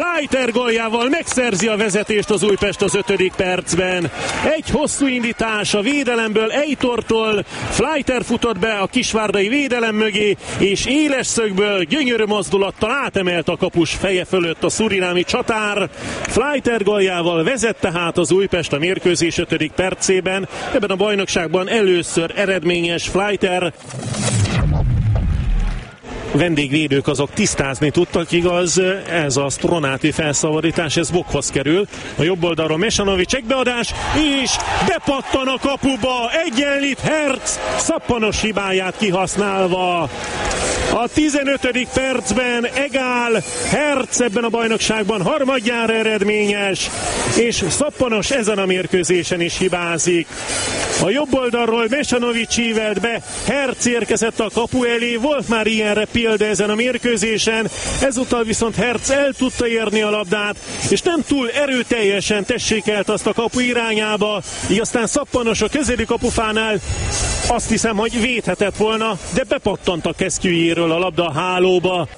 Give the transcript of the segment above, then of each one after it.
Fleiter góljával megszerzi a vezetést az Újpest az 5. percben. Egy hosszú indítás a védelemből Eitortól, Fleiter futott be a kisvárdai védelem mögé, és éles szögből gyönyörű mozdulattal átemelt a kapus feje fölött a szurinámi csatár. Fleiter góljával vezet tehát az Újpest a mérkőzés 5. percében. Ebben a bajnokságban először eredményes Fleiter. Vendégvédők azok tisztázni tudtak, igaz, ez a Stronati felszabadítás, ez Bokhoz kerül. A jobb oldalról Mesanovic egybeadás, és bepattan a kapuba, egyenlít Herc, szappanos hibáját kihasználva. A 15. percben Egál, Herc ebben a bajnokságban harmadjára eredményes, és Szappanos ezen a mérkőzésen is hibázik. A jobb oldalról Mesanovic ívelt be, Herc érkezett a kapu elé, volt már ilyenre példa ezen a mérkőzésen, ezúttal viszont Herc el tudta érni a labdát, és nem túl erőteljesen tessékelt azt a kapu irányába, így aztán Szappanos a közeli kapufánál azt hiszem, hogy védhetett volna, de bepattant a kesztyűjéről a labda a hálóba.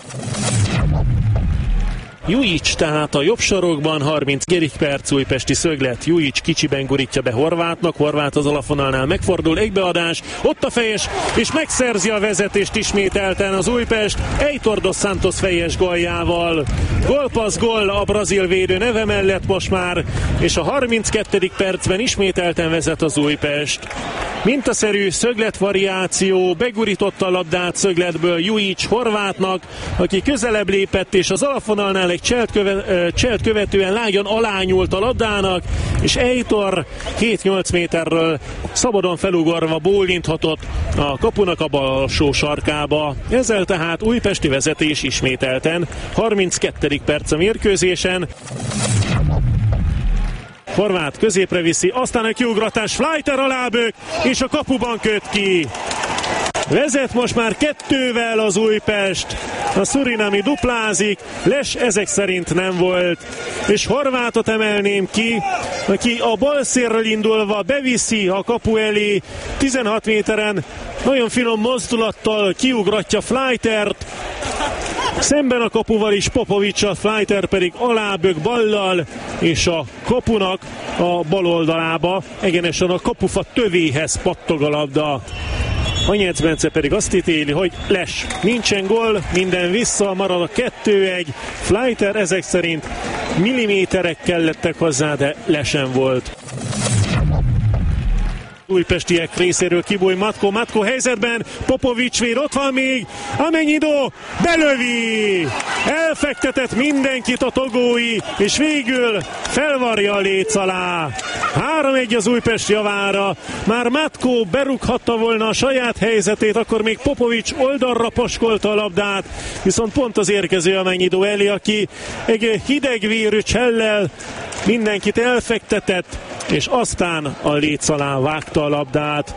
Jujic tehát a jobb sarokban, 30. perc, újpesti szöglet. Jujic kicsiben gurítja be Horvátnak, Horvát az alapvonalnál megfordul, egybeadás, ott a fejes, és megszerzi a vezetést ismételten az Újpest Eitor dos Santos fejes góljával. Gólpassz gól a brazil védő neve mellett most már, és a 32. percben ismételten vezet az Újpest. Mintaszerű szöglet variáció, begurította a labdát szögletből Jujic Horvátnak, aki közelebb lépett, és az alapvonalnál egy cselt követően lágyan alányult a labdának, és Eitor 7-8 méterről szabadon felugorva bólinthatott a kapunak a bal alsó sarkába. Ezzel tehát újpesti vezetés ismételten. 32. perc a mérkőzésen. Horvát középre viszi, aztán egy kiugratás, Fleiter alábök, és a kapuban köt ki. Vezet most már 2-vel az Újpest, a szurinami duplázik, Les ezek szerint nem volt, és Horvátot emelném ki, aki a bal szélről indulva beviszi a kapu elé, 16 méteren nagyon finom mozdulattal kiugratja Fleitert, szemben a kapuval is Popovics-a, Fleiter pedig alábög ballal, és a kapunak a bal oldalába, egyenesen a kapufa tövéhez pattog a labda. Anyec Bence pedig azt ítéli, hogy Les, nincsen gól, minden vissza, marad a 2-1. Fleiter ezek szerint milliméterek kellettek hozzá, de lesen volt. Újpestiek részéről kibúj Matko helyzetben, Popovics véd, ott van még, Amenyido belövi! Elfektetett mindenkit a togói, és végül felvarja a léc alá. 3-1 az Újpest javára, már Matko berúghatta volna a saját helyzetét, akkor még Popovics oldalra paskolta a labdát, viszont pont az érkező Amenyido elé, aki egy hidegvérű csellel mindenkit elfektetett, és aztán a léc alá vágta a labdát.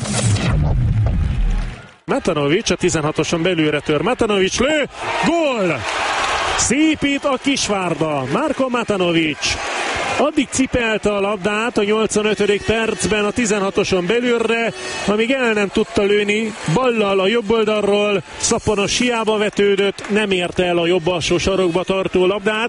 Matanovic a 16-oson belülre tör, Matanovic lő, gól! Szépít a Kisvárda, Marko Matanovic. Addig cipelte a labdát a 85. percben a 16-oson belülre, amíg el nem tudta lőni, ballal a jobb oldalról, Szappanos hiába vetődött, nem érte el a jobb alsó sarokba tartó labdát.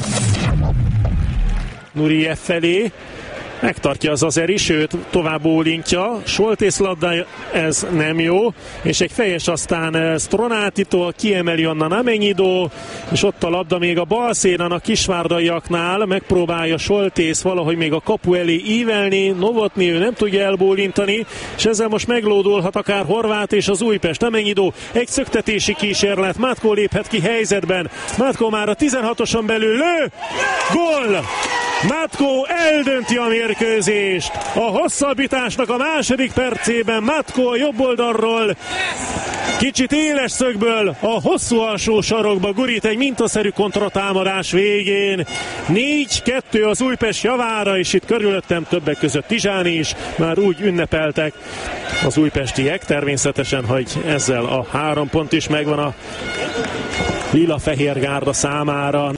Nuriev felé, megtartja az Azeri, sőt tovább bólintja, Soltész labda, ez nem jó, és egy fejes aztán Stronátitól kiemeli onnan Amenyido, és ott a labda még a bal szélen a kisvárdaiaknál, megpróbálja Soltész valahogy még a kapu elé ívelni, Novotny ő nem tudja elbólintani, és ezzel most meglódulhat akár Horvát és az Újpest. Amenyido, egy szöktetési kísérlet, Matko léphet ki helyzetben, Matko már a 16-oson belül lő, gól! Matko eldönti a mérkőzést. A hosszabbításnak a második percében Matko a jobb oldalról kicsit éles szögből a hosszú alsó sarokba gurít egy mintaszerű kontratámadás végén. 4-2 az Újpest javára, és itt körülöttem többek között Tizsáni is már úgy ünnepeltek az újpestiek. Természetesen, hogy ezzel a 3 pont is megvan a lila-fehér gárda számára.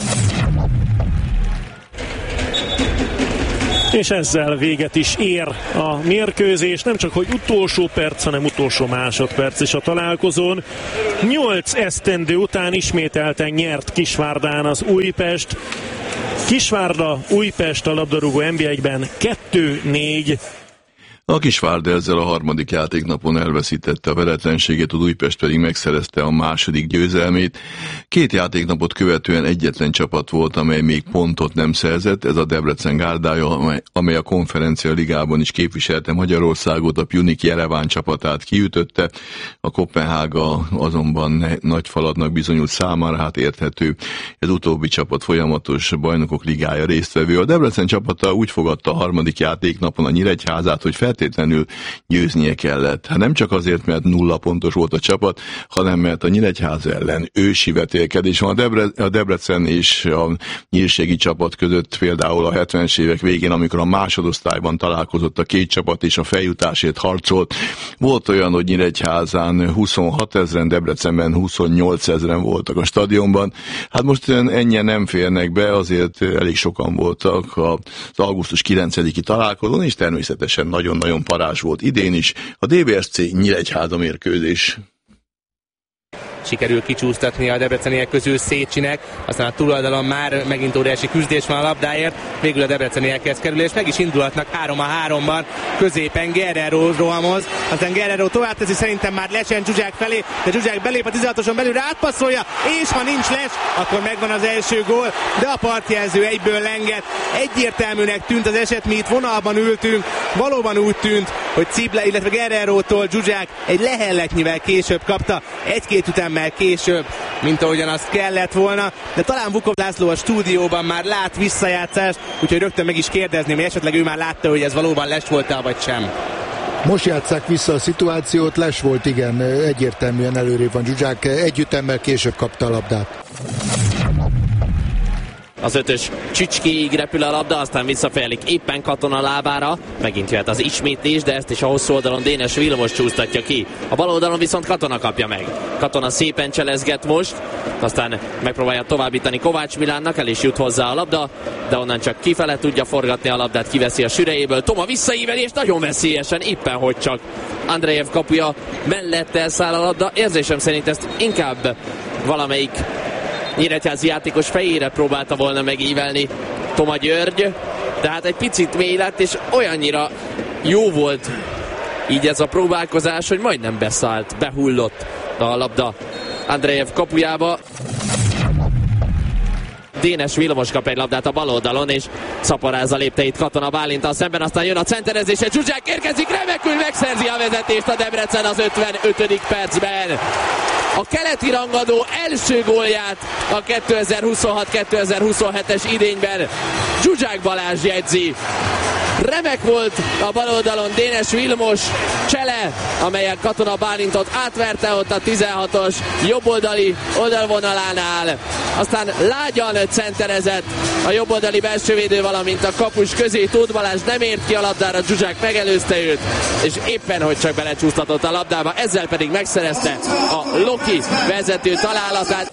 És ezzel véget is ér a mérkőzés, nem csak hogy utolsó perc, hanem utolsó másodperc is a találkozón. 8 esztendő után ismételten nyert Kisvárdán az Újpest. Kisvárda, Újpest a labdarúgó NB1-ben 2-4. A Kisvárda ezzel a harmadik játéknapon elveszítette a veretlenségét, az Újpest pedig megszerezte a második győzelmét. 2 játéknapot követően egyetlen csapat volt, amely még pontot nem szerzett, ez a Debrecen Gárdája, amely a Konferencia Ligában is képviselte Magyarországot, a Pjunik Jereván csapatát kiütötte. A Koppenhága azonban nagy faladnak bizonyult számára, hát érthető, ez utóbbi csapat folyamatos bajnokok ligája résztvevő. A Debrecen csapata úgy fogadta a harmadik játéknapon a Nyíregyházát, hogy feltétlenül győznie kellett. Hát nem csak azért, mert 0 pontos volt a csapat, hanem mert a Nyíregyháza ellen ősi vetélkedés van. A Debrecen és a nyírségi csapat között például a 70-es évek végén, amikor a másodosztályban találkozott a 2 csapat és a feljutásért harcolt. Volt olyan, hogy Nyíregyházán 26 000, Debrecenben 28 000 voltak a stadionban. Hát most ennyien nem férnek be, azért elég sokan voltak az augusztus 9-i találkozón, és természetesen nagyon-nagyon parázs volt idén is a DBSC Nyíregyháza mérkőzés. Sikerül kicsúsztatni a debreceniek közül Szécsinek, aztán a túloldalon már megint óriási küzdés van a labdáért, végül a debreceniekhez kerül, és meg is indulhatnak 3-3-ban, középen Guerrero rohamoz, aztán Guerrero tovább teszi, szerintem már lesen Zsuzsák felé, de Zsuzsák belép a 16-oson belül, átpasszolja, és ha nincs les, akkor megvan az első gól, de a partjelző egyből lenget. Egyértelműnek tűnt az eset, mi itt vonalban ültünk, valóban úgy tűnt, hogy Cible, illetve Guerrerótól Zsuzsák egy lehelletnyivel később kapta, 1-2 ütemmel később, mint ahogyan azt kellett volna, de talán Vukov László a stúdióban már lát visszajátszást, úgyhogy rögtön meg is kérdezném, hogy esetleg ő már látta, hogy ez valóban les volt-e, vagy sem. Most játsszák vissza a szituációt, les volt, igen, egyértelműen előrébb van Zsuzsák, egy ütemmel később kapta a labdát. Az 5-ös Csücskéig repül a labda, aztán visszafejlik éppen Katona lábára. Megint jöhet az ismétlés, de ezt is a hosszú oldalon Dénes Vilmos csúsztatja ki. A bal oldalon viszont Katona kapja meg. Katona szépen cselezget most, aztán megpróbálja továbbítani Kovács Milánnak, el is jut hozzá a labda, de onnan csak kifele tudja forgatni a labdát, kiveszi a sürejéből. Toma visszaíveli, és nagyon veszélyesen, éppen hogy csak Andrejev kapuja mellett elszáll a labda. Érzésem szerint ezt inkább valamelyik nyíregyházi játékos fejére próbálta volna megívelni Toma György, de hát egy picit mély lett, és olyannyira jó volt így ez a próbálkozás, hogy majdnem beszállt, behullott a labda Andrejev kapujába. Dénes Vilmos kap egy labdát a bal oldalon, és szaporázza lépteit Katona Bálinttal szemben, aztán jön a centerezése, Zsuzsák érkezik, remekül megszerzi a vezetést a Debrecen az 55. percben. A keleti rangadó első gólját a 2026-2027-es idényben Zsuzsák Balázs jegyzi. Remek volt a bal oldalon Dénes Vilmos csele, amelyen Katona Bálintot átverte ott a 16-os jobboldali oldalvonalánál. Aztán lágyan centerezett a jobboldali belsővédő, valamint a kapus közé. Tóth Balázs nem ért ki a labdára, Zsuzsák megelőzte őt, és éppen hogy csak belecsúsztatott a labdába, ezzel pedig megszerezte a Loki vezető találatát.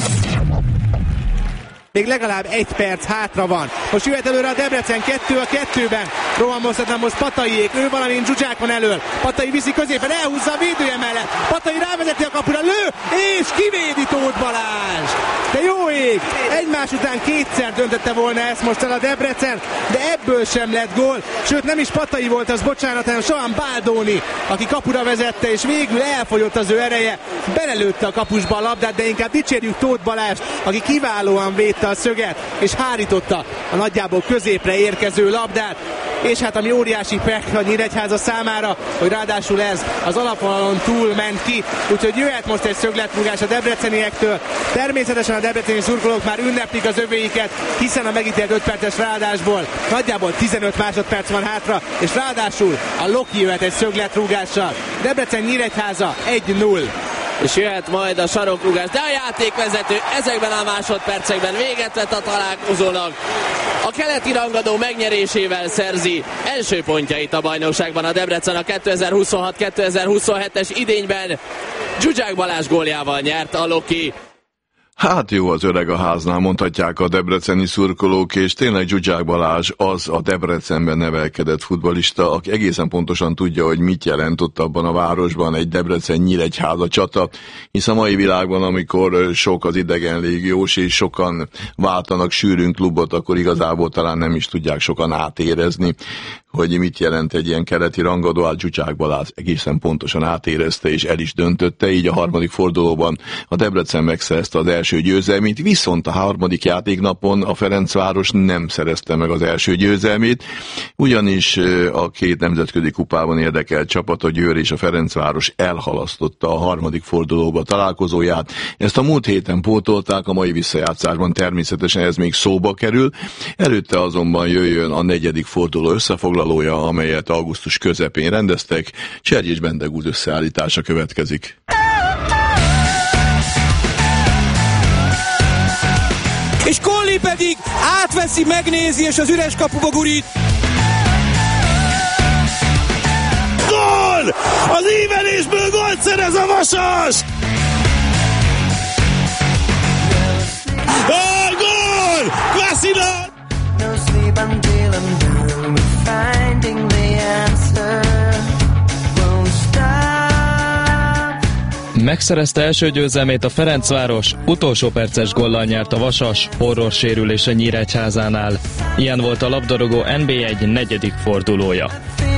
Még legalább 1 perc hátra van. Most jöhet előre a Debrecen 2-2-ben. Rohamozhatnám most Pataiék, ő valamint Zsuzsák van elől. Patai viszi középen, elhúzza a védője mellett. Patai rávezeti a kapura, lő, és kivédi Tóth Balázs. De jó ég! Egymás után 2-szer döntötte volna ezt most el a Debrecen, de ebből sem lett gól. Sőt, nem is Patai volt az, bocsánat, hanem Sohan Baldoni, aki kapura vezette, és végül elfogyott az ő ereje. Belelőtte a kapusba a labdát, de inkább dicsérjük Tóth Balást, aki kiválóan védte a szöget, és hárította a nagyjából középre érkező labdát, és hát ami óriási pek a Nyíregyháza számára, hogy ráadásul ez az alapvonalon túl ment ki, úgyhogy jöhet most egy szögletrúgás a debreceniektől. Természetesen a debreceni szurkolók már ünneplik az övéiket, hiszen a megítélt 5 perces ráadásból nagyjából 15 másodperc van hátra, és ráadásul a Loki jöhet egy szögletrúgással. Debrecen Nyíregyháza 1-0. És jöhet majd a sarokrúgás, de a játékvezető ezekben a másodpercekben véget vett a találkozónak. A keleti rangadó megnyerésével szerzi első pontjait a bajnokságban a Debrecen a 2026-2027-es idényben. Zsuzsák Balázs góljával nyert a Loki. Hát jó az öreg a háznál, mondhatják a debreceni szurkolók, és tényleg Zsuzsák Balázs az a Debrecenben nevelkedett futballista, aki egészen pontosan tudja, hogy mit jelent ott abban a városban egy Debrecen-Nyíregyháza csata, hisz a mai világban, amikor sok az idegen légiós, és sokan váltanak sűrűn klubot, akkor igazából talán nem is tudják sokan átérezni, hogy mit jelent egy ilyen keleti rangadó. Hát Zsuzsák Balázs egészen pontosan átérezte, és el is döntötte, így a harmadik fordulóban a Debrecen megszerezte az első győzelmét, viszont a harmadik játéknapon a Ferencváros nem szerezte meg az első győzelmét, ugyanis a két nemzetközi kupában érdekelt csapat, a Győr és a Ferencváros elhalasztotta a harmadik fordulóba találkozóját. Ezt a múlt héten pótolták, a mai visszajátszásban természetesen ez még szóba kerül, előtte azonban jöjjön a negyedik forduló összefoglalója, amelyet augusztus közepén rendeztek. Cserjés Bendegúz összeállítása következik. És Colli pedig átveszi, megnézi, és az üres kapuba gurít. Gól! Az ívelésből gólt szerez a Vasas! Gól! Kvasina! Megszerezte első győzelmét a Ferencváros, utolsó perces góllal nyert a Vasas, horror sérülése Nyíregyházánál. Ilyen volt a labdarúgó NB1 negyedik fordulója.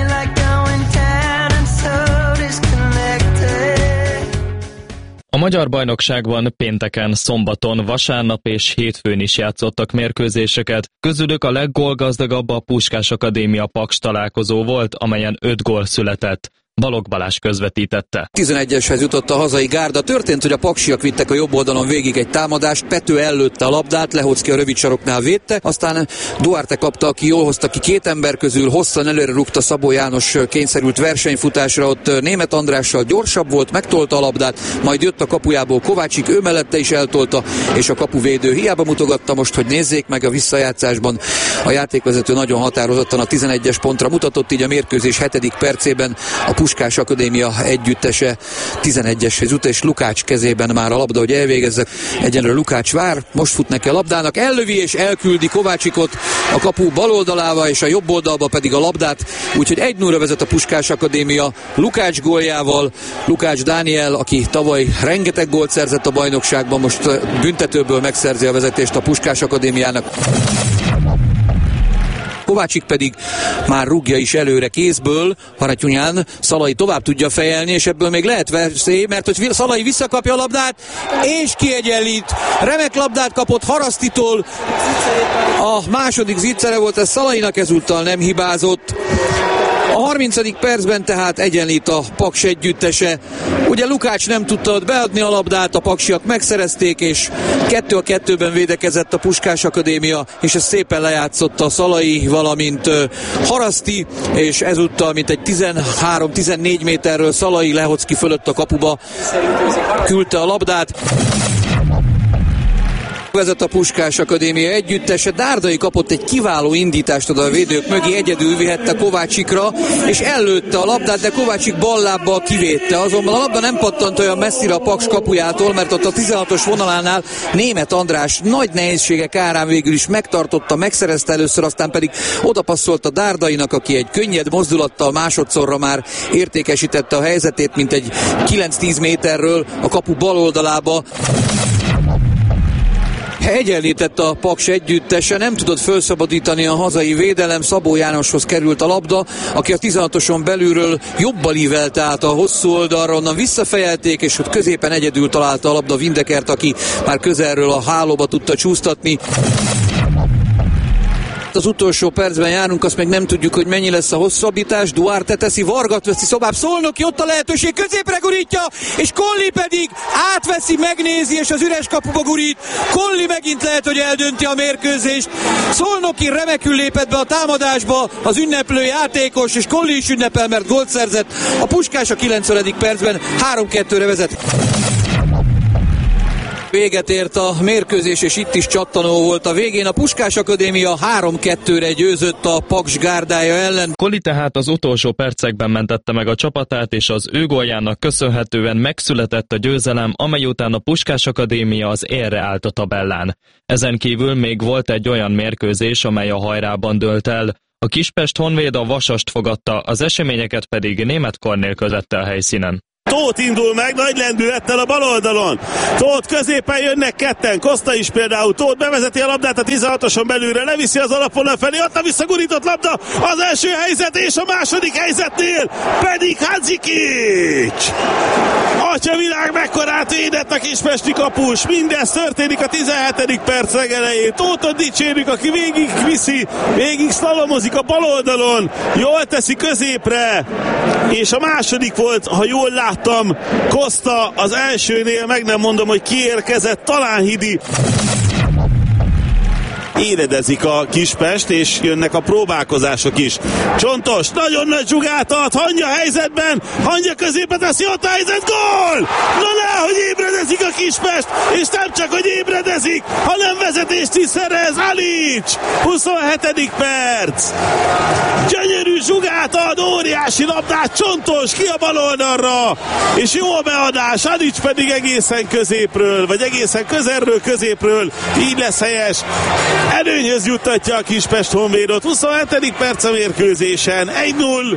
A magyar bajnokságban pénteken, szombaton, vasárnap és hétfőn is játszottak mérkőzéseket, közülük a leggólgazdagabb a Puskás Akadémia Paks találkozó volt, amelyen 5 gól született. Balogh Balázs közvetítette. 11-eshez jutott a hazai gárda. Történt, hogy a paksiak vittek a jobb oldalon végig egy támadást, Pető ellőtte a labdát, Lehocki a rövid saroknál védte, aztán Duarte kapta, aki jól hozta ki két ember közül, hosszan előre rúgta Szabó János, kényszerült versenyfutásra, ott Németh Andrással gyorsabb volt, megtolta a labdát, majd jött a kapujából Kovácsik, ő mellette is eltolta, és a kapuvédő hiába mutogatta most, hogy nézzék meg a visszajátszásban. A játékvezető nagyon határozottan a 11-es pontra mutatott, így a mérkőzés 7. percében a Puskás Akadémia együttese 11-eshez jut, és Lukács kezében már a labda, hogy elvégezze. Egyenlőre Lukács vár, most fut neki a labdának, ellövi és elküldi Kovácsikot a kapu bal oldalába, és a jobb oldalba pedig a labdát, úgyhogy 1-0-ra vezet a Puskás Akadémia Lukács góljával. Lukács Dániel, aki tavaly rengeteg gólt szerzett a bajnokságban, most büntetőből megszerzi a vezetést a Puskás Akadémiának. Kovácsik pedig már rúgja is előre kézből, Haratyunyán Szalai tovább tudja fejelni, és ebből még lehet veszély, mert hogy Szalai visszakapja a labdát, és kiegyenlít. Remek labdát kapott Harasztitól. A második zicsere volt, ez Szalainak ezúttal nem hibázott. A 30. percben tehát egyenlít a Paks együttese. Ugye Lukács nem tudta ott beadni a labdát, a paksiak megszerezték, és 2-2-ben védekezett a Puskás Akadémia, és ezt szépen lejátszotta Szalai, valamint Haraszti, és ezúttal mintegy 13-14 méterről Szalai Lehocki fölött a kapuba küldte a labdát. Vezet a Puskás Akadémia együttese. Dárdai kapott egy kiváló indítást oda a védők mögé, egyedül vihette Kovácsikra, és ellőtte a labdát, de Kovácsik ballábbal kivédte. Azonban a labda nem pattant olyan messzire a Paks kapujától, mert ott a 16-os vonalánál Németh András nagy nehézségek árán végül is megtartotta, megszerezte először, aztán pedig odapasszolt a Dárdainak, aki egy könnyed mozdulattal másodszorra már értékesítette a helyzetét, mint egy 9-10 méterről a kapu bal oldalába. Egyenlített a Paks együttese, nem tudott felszabadítani a hazai védelem, Szabó Jánoshoz került a labda, aki a 16-oson belülről jobban ívelte át a hosszú oldalra, onnan visszafejelték, és ott középen egyedül találta a labda Vindekert, aki már közelről a hálóba tudta csúsztatni. Az utolsó percben járunk, azt meg nem tudjuk, hogy mennyi lesz a hosszabbítás. Duarte teszi, Vargat veszi szobább, Szolnoki, ott a lehetőség, középre gurítja, és Colli pedig átveszi, megnézi, és az üres kapuba gurít. Colli megint lehet, hogy eldönti a mérkőzést. Szolnoki remekül lépett be a támadásba, az ünneplő játékos, és Colli is ünnepel, mert gólt szerzett. A Puskás a 90. percben 3-2-re vezet. Véget ért a mérkőzés, és itt is csattanó volt a végén. A Puskás Akadémia 3-2-re győzött a Paks gárdája ellen. Koli tehát az utolsó percekben mentette meg a csapatát, és az ő góljának köszönhetően megszületett a győzelem, amely után a Puskás Akadémia az élre állt a tabellán. Ezen kívül még volt egy olyan mérkőzés, amely a hajrában dőlt el. A Kispest Honvéd a Vasast fogadta, az eseményeket pedig Németh Kornél közette a helyszínen. Tóth indul meg nagy lendülettel a bal oldalon. Tóth középen jönnek ketten. Koszta is például. Tóth bevezeti a labdát a 16-oson belülre, leviszi az alapvonal felé, ott a visszagurított labda, az első helyzet és a második helyzetnél pedig Hadzsikics. Atya világ, mekkorát védett a kispesti kapus. Mindez történik a 17. perc legelején. Tóthot dicsérjük, aki végig viszi, végig szlalomozik a bal oldalon. Jól teszi középre. És a második volt, ha jól láttam, Koszta az elsőnél, meg nem mondom, hogy kiérkezett, talán Hidi. Éredezik a Kispest, és jönnek a próbálkozások is. Csontos, nagyon nagy zsugát ad, Hangya helyzetben, Hangya középe teszi, ott a helyzet, gól! Na hogy ébredezik a Kispest, és nem csak, hogy ébredezik, hanem vezetést is szerez, Alics! 27. perc! Gyönyörű zsugát ad, óriási labdát, Csontos ki a bal oldalra, és jó a beadás, Alics pedig egészen középről, vagy egészen közelről középről, így lesz helyes. Előnyhöz juttatja a Kispest Honvédot. 27. perc a mérkőzésen. 1-0.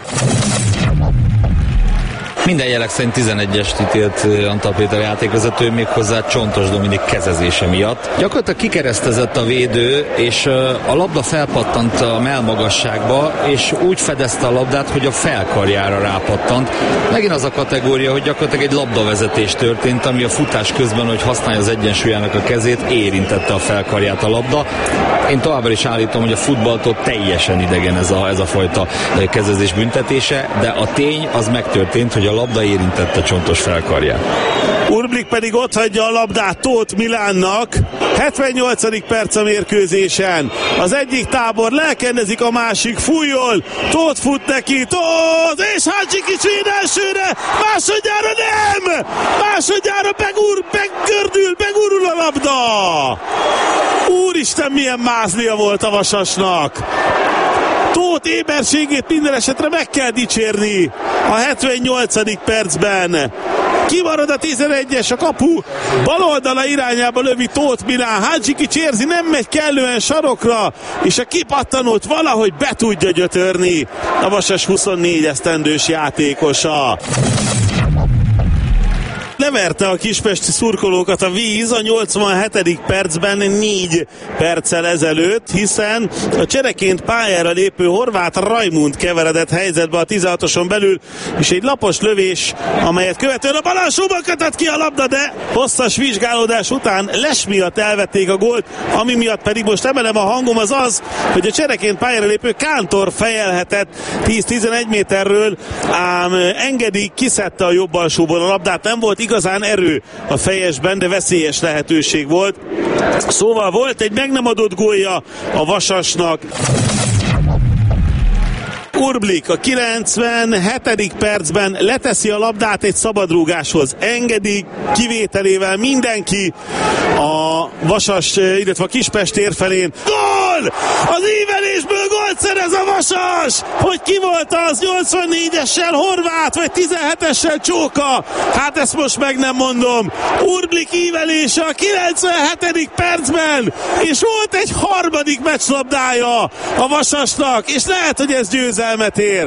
Minden jelek szerint 11-est ítélt Antal Péter játékvezető, méghozzá Csontos Dominik kezezése miatt. Gyakorlatilag kikeresztezett a védő, és a labda felpattant a mellmagasságba, és úgy fedezte a labdát, hogy a felkarjára rápattant. Megint az a kategória, hogy gyakorlatilag egy labdavezetés történt, ami a futás közben, hogy használja az egyensúlyának a kezét, érintette a felkarját a labda. Én továbbra is állítom, hogy a futballtól teljesen idegen ez a fajta kezezés büntetése, de a tény az megtörtént, hogy a labda érintette Csontos felkarját. Urblik pedig ott hagyja a labdát Tóth Milánnak. 78. perc a mérkőzésen. Az egyik tábor lelkendezik, a másik fújjol. Tóth fut neki, Tóth, és Hadzsikics véd elsőre, másodjára nem! Másodjára begurul a labda! Úristen, milyen mázlia volt a Vasasnak! Tóth éberségét minden esetre meg kell dicsérni a 78. percben. Kimarad a 11-es, a kapu bal oldala irányába lövi Tóth Milán. Hadzsikics érzi, nem megy kellően sarokra, és a kipattanót valahogy be tudja gyötörni a Vasas 24 esztendős játékosa. Leverte a kispesti szurkolókat a víz a 87. percben 4 perccel ezelőtt, hiszen a csereként pályára lépő horvát Rajmund keveredett helyzetbe a 16-oson belül, és egy lapos lövés, amelyet követően a bal alsóban kötött ki a labda, de hosszas vizsgálódás után les miatt elvették a gólt, ami miatt pedig most emelem a hangom, az, hogy a csereként pályára lépő Kántor fejelhetett 10-11 méterről, ám Engedi kiszedte a jobb alsóból a labdát, nem volt igazán erő a fejesben, de veszélyes lehetőség volt. Szóval volt egy meg nem adott gólja a Vasasnak. Urblik a 97. percben leteszi a labdát egy szabadrúgáshoz. Engedi kivételével mindenki a Vasas, illetve a Kispest tér felén. Gól! Az ívelésből gólt szerez a Vasas! Hogy ki volt az 84-essel Horváth, vagy 17-essel Csóka? Hát ezt most meg nem mondom. Urblik ívelése a 97. percben, és volt egy harmadik meccslabdája a Vasasnak, és lehet, hogy ez győzelmet ér.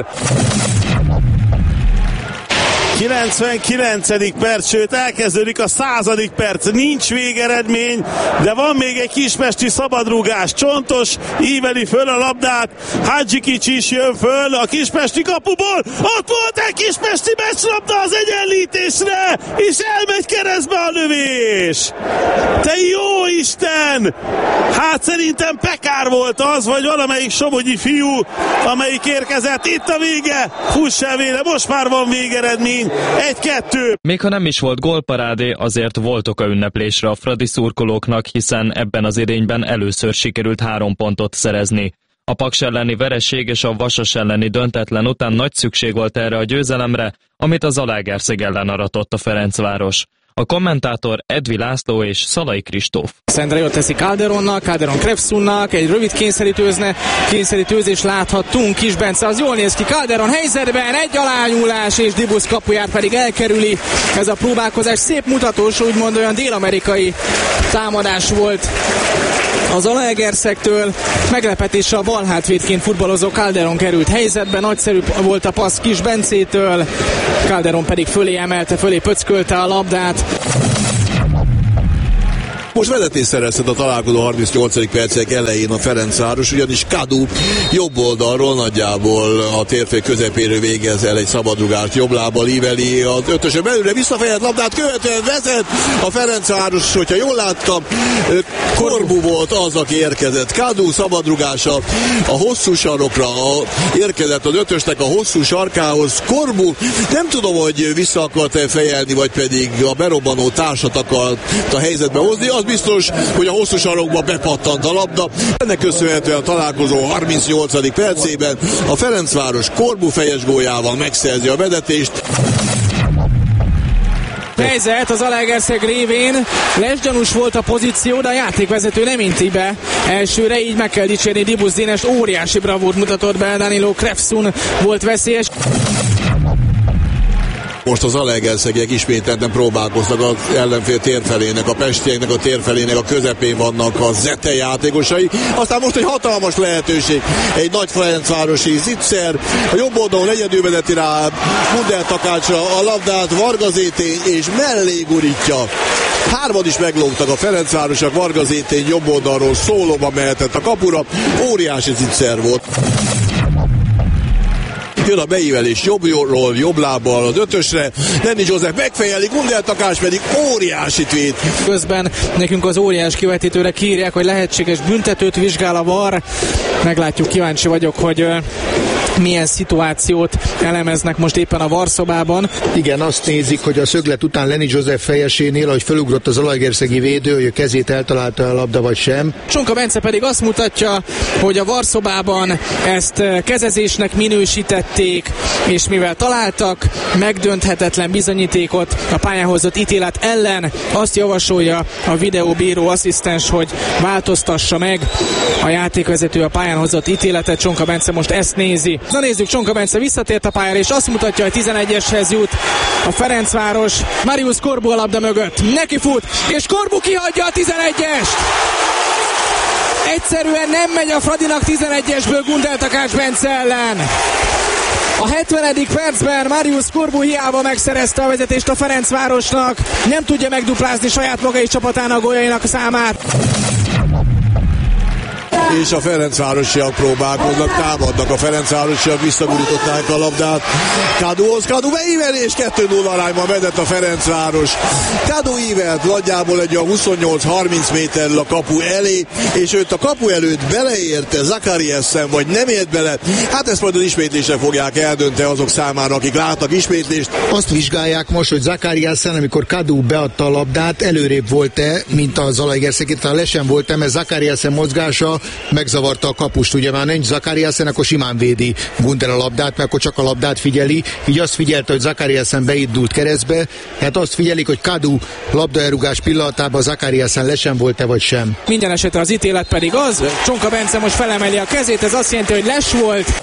99. perc, sőt elkezdődik a 100. perc, nincs végeredmény, de van még egy kispesti szabadrúgás. Csontos íveli föl a labdát, Hadzsikics is jön föl a kispesti kapuból, ott volt egy kispesti meccslabda az egyenlítésre, és elmegy keresztbe a lövés. Te jó Isten! Hát szerintem Pekár volt az, vagy valamelyik somogyi fiú, amelyik érkezett. Itt a vége, fuss el vele, most már van végeredmény. 1-2. Még ha nem is volt gólparádé, azért volt oka ünneplésre a fradi szurkolóknak, hiszen ebben az idényben először sikerült 3 pontot szerezni. A Paks elleni vereség és a Vasas elleni döntetlen után nagy szükség volt erre a győzelemre, amit az Zalaegerszeg ellen aratott a Ferencváros. A kommentátor Edvi László és Szalai Kristóf. Szendre jól teszi Calderonnak, Calderon Krefsunnak, egy rövid kényszerítőzést láthattunk. Kis Bence az jól néz ki, Calderon helyzetben, egy alányúlás, és Dibusz kapuját pedig elkerüli. Ez a próbálkozás szép mutatós, úgymond olyan dél-amerikai támadás volt az Zalaegerszektől. Meglepetése a bal hátvédként futballozó Calderon került helyzetben, nagyszerű volt a passz Kis Bencétől, Calderon pedig fölé pöckölte a labdát. Most vezetést szerezhet a találkozó 38. percek elején a Ferencváros, ugyanis Kadu jobb oldalról nagyjából a térfél közepéről végez el egy szabadrugást, jobb lábbal íveli az ötösön belőle, visszafejelt labdát követően vezet a Ferencváros, hogyha jól láttam, Korbu volt az, aki érkezett. Kadu szabadrugása a hosszú sarokra, érkezett az ötösnek a hosszú sarkához. Korbu nem tudom, hogy vissza akart fejelni, vagy pedig a berobbanó társat akart a helyzetbe hozni. Az biztos, hogy a hosszú sarokba bepattant a labda. Ennek köszönhetően a találkozó 38. percében a Ferencváros Korbu fejes góljával megszerzi a vezetést. Helyzet az Zalaegerszeg révén, lesgyanús volt a pozíció, de a játékvezető nem inti be elsőre, így meg kell dicsérni Dibusz Dénest, óriási bravúrt mutatott be, Danilo Krefsun volt veszélyes. Most az Zalaegerszegiek ismételten próbálkoznak az ellenfél térfelének, a pestieknek a térfelének a közepén vannak a Zete játékosai. Aztán most egy hatalmas lehetőség, egy nagy ferencvárosi Zicser, a jobb oldalon egyedül vezeti rá Gundel Takácsra a labdát, Varga Zétény és mellé gurítja. Hárman is meglógtak a ferencvárosok, Varga Zétény jobb oldalról szólóba mehetett a kapura, óriási Zicser volt. Jön a beívelés jobbról, jobb lábbal az ötösre, Lenny József megfejeli, Gundel Takács pedig óriásit véd. Közben nekünk az óriás kivetítőre kiírják, hogy lehetséges büntetőt vizsgál a VAR. Meglátjuk, kíváncsi vagyok, hogy milyen szituációt elemeznek most éppen a VAR szobában. Igen, azt nézik, hogy a szöglet után Lenny József fejesénél, ahogy felugrott az zalaegerszegi védő, hogy a kezét eltalálta a labda vagy sem. Csonka Bence pedig azt mutatja, hogy a VAR szobában ezt kezezésnek minősítették, és mivel találtak megdönthetetlen bizonyítékot a pályán hozott ítélet ellen, azt javasolja a videóbíró asszisztens, hogy változtassa meg a játékvezető a pályán hozott ítéletet. Csonka Bence most ezt nézi. Na nézzük, Csonka Bence visszatért a pályára, és azt mutatja, hogy 11-eshez jut a Ferencváros. Marius Korbu a labda mögött. Neki fut, és Korbu kihagyja a 11-est! Egyszerűen nem megy a Fradinak 11-esből Gundel Takács Bence ellen. A 70. percben Marius Korbu hiába megszerezte a vezetést a Ferencvárosnak. Nem tudja megduplázni saját maga és csapatának góljainak számát. És a ferencvárosiak próbálkoznak, támadnak a ferencvárosiak, visszagurították a labdát Kaduhoz, Kadu beívelés, 2-0 arányban vezet a Ferencváros. Kadu ívelt nagyjából egy 28-30 méterrel a kapu elé, és őt a kapu előtt beleérte Zakariasen, vagy nem ért bele. Hát ezt majd az ismétlésre fogják eldönteni azok számára, akik láttak ismétlést. Azt vizsgálják most, hogy Zakariasen, amikor Kadu beadta a labdát, előrébb volt-e, mint a Zalaegerszeg, talán lesen volt-e, mert Zakariasen mozgása megzavarta a kapust. Ugye már nincs Zakariasen, akkor simán védi Gundel a labdát, mert akkor csak a labdát figyeli. Így azt figyelte, hogy Zakariasen beindult keresztbe, hát azt figyelik, hogy Kadu labdaelrugás pillanatában Zakariasen lesen volt-e vagy sem. Minden esetre az ítélet pedig az, Csonka Bence most felemeli a kezét, ez azt jelenti, hogy les volt.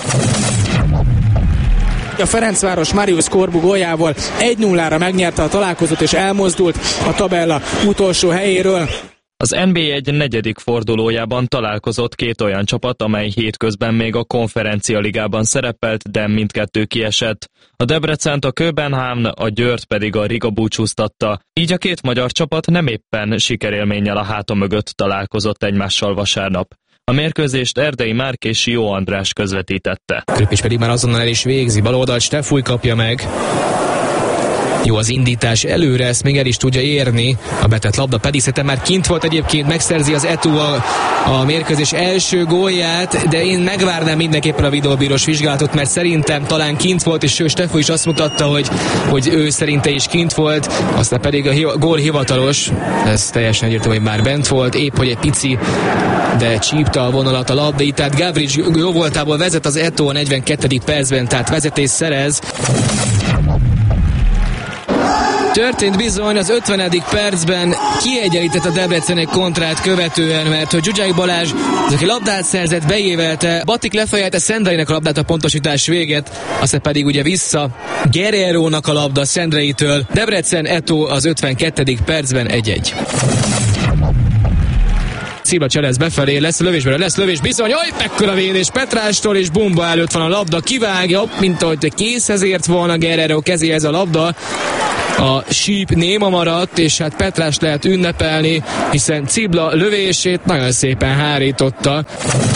A Ferencváros Marius Korbu góljával 1-0-ra megnyerte a találkozót, és elmozdult a tabella utolsó helyéről. Az NB1 negyedik fordulójában találkozott két olyan csapat, amely hétközben még a Konferencia Ligában szerepelt, de mindkettő kiesett. A Debrecent a Köbenhavn, a Győrt pedig a Riga búcsúztatta. Így a két magyar csapat nem éppen sikerélménnyel a háta mögött találkozott egymással vasárnap. A mérkőzést Erdei Márk és Jó András közvetítette. Kripis pedig már azonnal el is végzi, baloldalt Stefúj kapja meg. Jó az indítás előre, ezt még el is tudja érni. A betett labda pedig szerintem már kint volt egyébként, megszerzi az Etu a mérkőzés első gólját, de én megvárnám mindenképpen a videóbírós vizsgálatot, mert szerintem talán kint volt, és Stefú is azt mutatta, hogy ő szerinte is kint volt, aztán pedig a gól hivatalos, ez teljesen egyértelmű, hogy már bent volt, épp hogy egy pici, de csípte a vonalat a labda, így tehát Gavrics jó voltából vezet az Etu a 42. percben, tehát vezetés szerez. Történt bizony az 50. percben, kiegyenlített a Debrecen egy kontrát követően, mert hogy Zsuzsák Balázs, az aki labdát szerzett, beévelte, Batik lefejelte Szendreinek a labdát a pontosítás véget, aztán pedig ugye vissza Guerrerónak a labda Szendreitől. Debrecen Eto'o az 52. percben 1-1. Cibla cselez befelé, lesz lövés bizony, mekkora védés Petrástól, és Bumba előtt van a labda, kivágja, mint ahogy készhez ért volna Guerrero kezéhez a labda. A síp néma maradt, és hát Petrást lehet ünnepelni, hiszen Cibla lövését nagyon szépen hárította.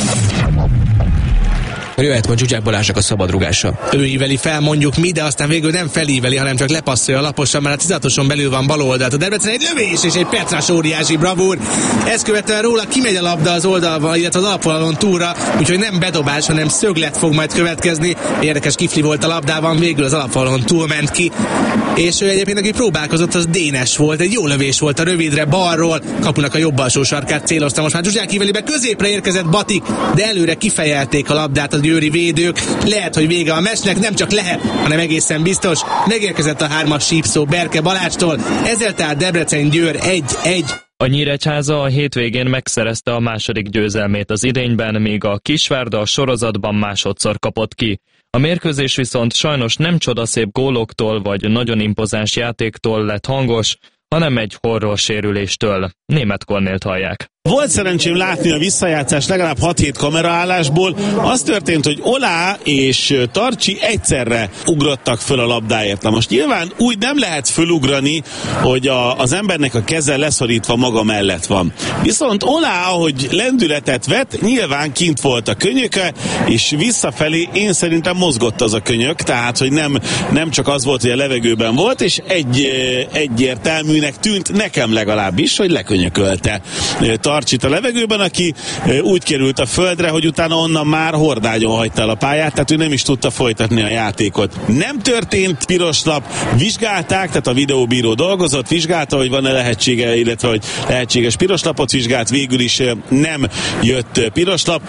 Jöhet majd Zsuzsák Balázsnak a szabadrugása. Ő íveli fel, mondjuk mi, de aztán végül nem felíveli, hanem csak lepasszolja laposan, mert a 16-oson belül van bal oldalt. A Debrecen egy lövés és egy Petrás óriási bravúr. Ezt követően róla kimegy a labda az oldalval, illetve az alapvonalon túlra, úgyhogy nem bedobás, hanem szöglet fog majd következni. Érdekes kifli volt a labdában, végül az alapvonalon túlment ki. És ő egyébként, aki próbálkozott, az Dénes volt. Egy jó lövés volt a rövidre balról, kapunak a jobb alsó sarkát célozta. Most már Zsuzsák íveli be, középre érkezett Batik, de előre kifejelték a labdát a győri védők. Lehet, hogy vége a meccsnek, nem csak lehet, hanem egészen biztos. Megérkezett a 3-as sípszó Berke Balázstól, ezzel tehát Debrecen-Győr 1-1. A Nyíregyháza a hétvégén megszerezte a második győzelmét az idényben, míg a Kisvárda a sorozatban másodszor kapott ki. A mérkőzés viszont sajnos nem csodaszép góloktól vagy nagyon impozáns játéktól lett hangos, hanem egy horror sérüléstől. Németh Kornélt hallják. Volt szerencsém látni a visszajátszást legalább 6-7 kameraállásból. Az történt, hogy Olá és Tarcsi egyszerre ugrottak föl a labdáért. Na most nyilván úgy nem lehet fölugrani, hogy az embernek a keze leszorítva maga mellett van. Viszont Olá, ahogy lendületet vett, nyilván kint volt a könyöke, és visszafelé én szerintem mozgott az a könyök, tehát hogy nem csak az volt, hogy a levegőben volt, és egyértelműnek tűnt nekem legalábbis, hogy lekönyökölte Tarcsit a levegőben, aki úgy került a földre, hogy utána onnan már hordágyon hagyta el a pályát, tehát ő nem is tudta folytatni a játékot. Nem történt piros lap, vizsgálták, tehát a videóbíró dolgozott, vizsgálta, hogy van-e lehetsége, illetve hogy lehetséges piros lapot vizsgált, végül is nem jött piros lap.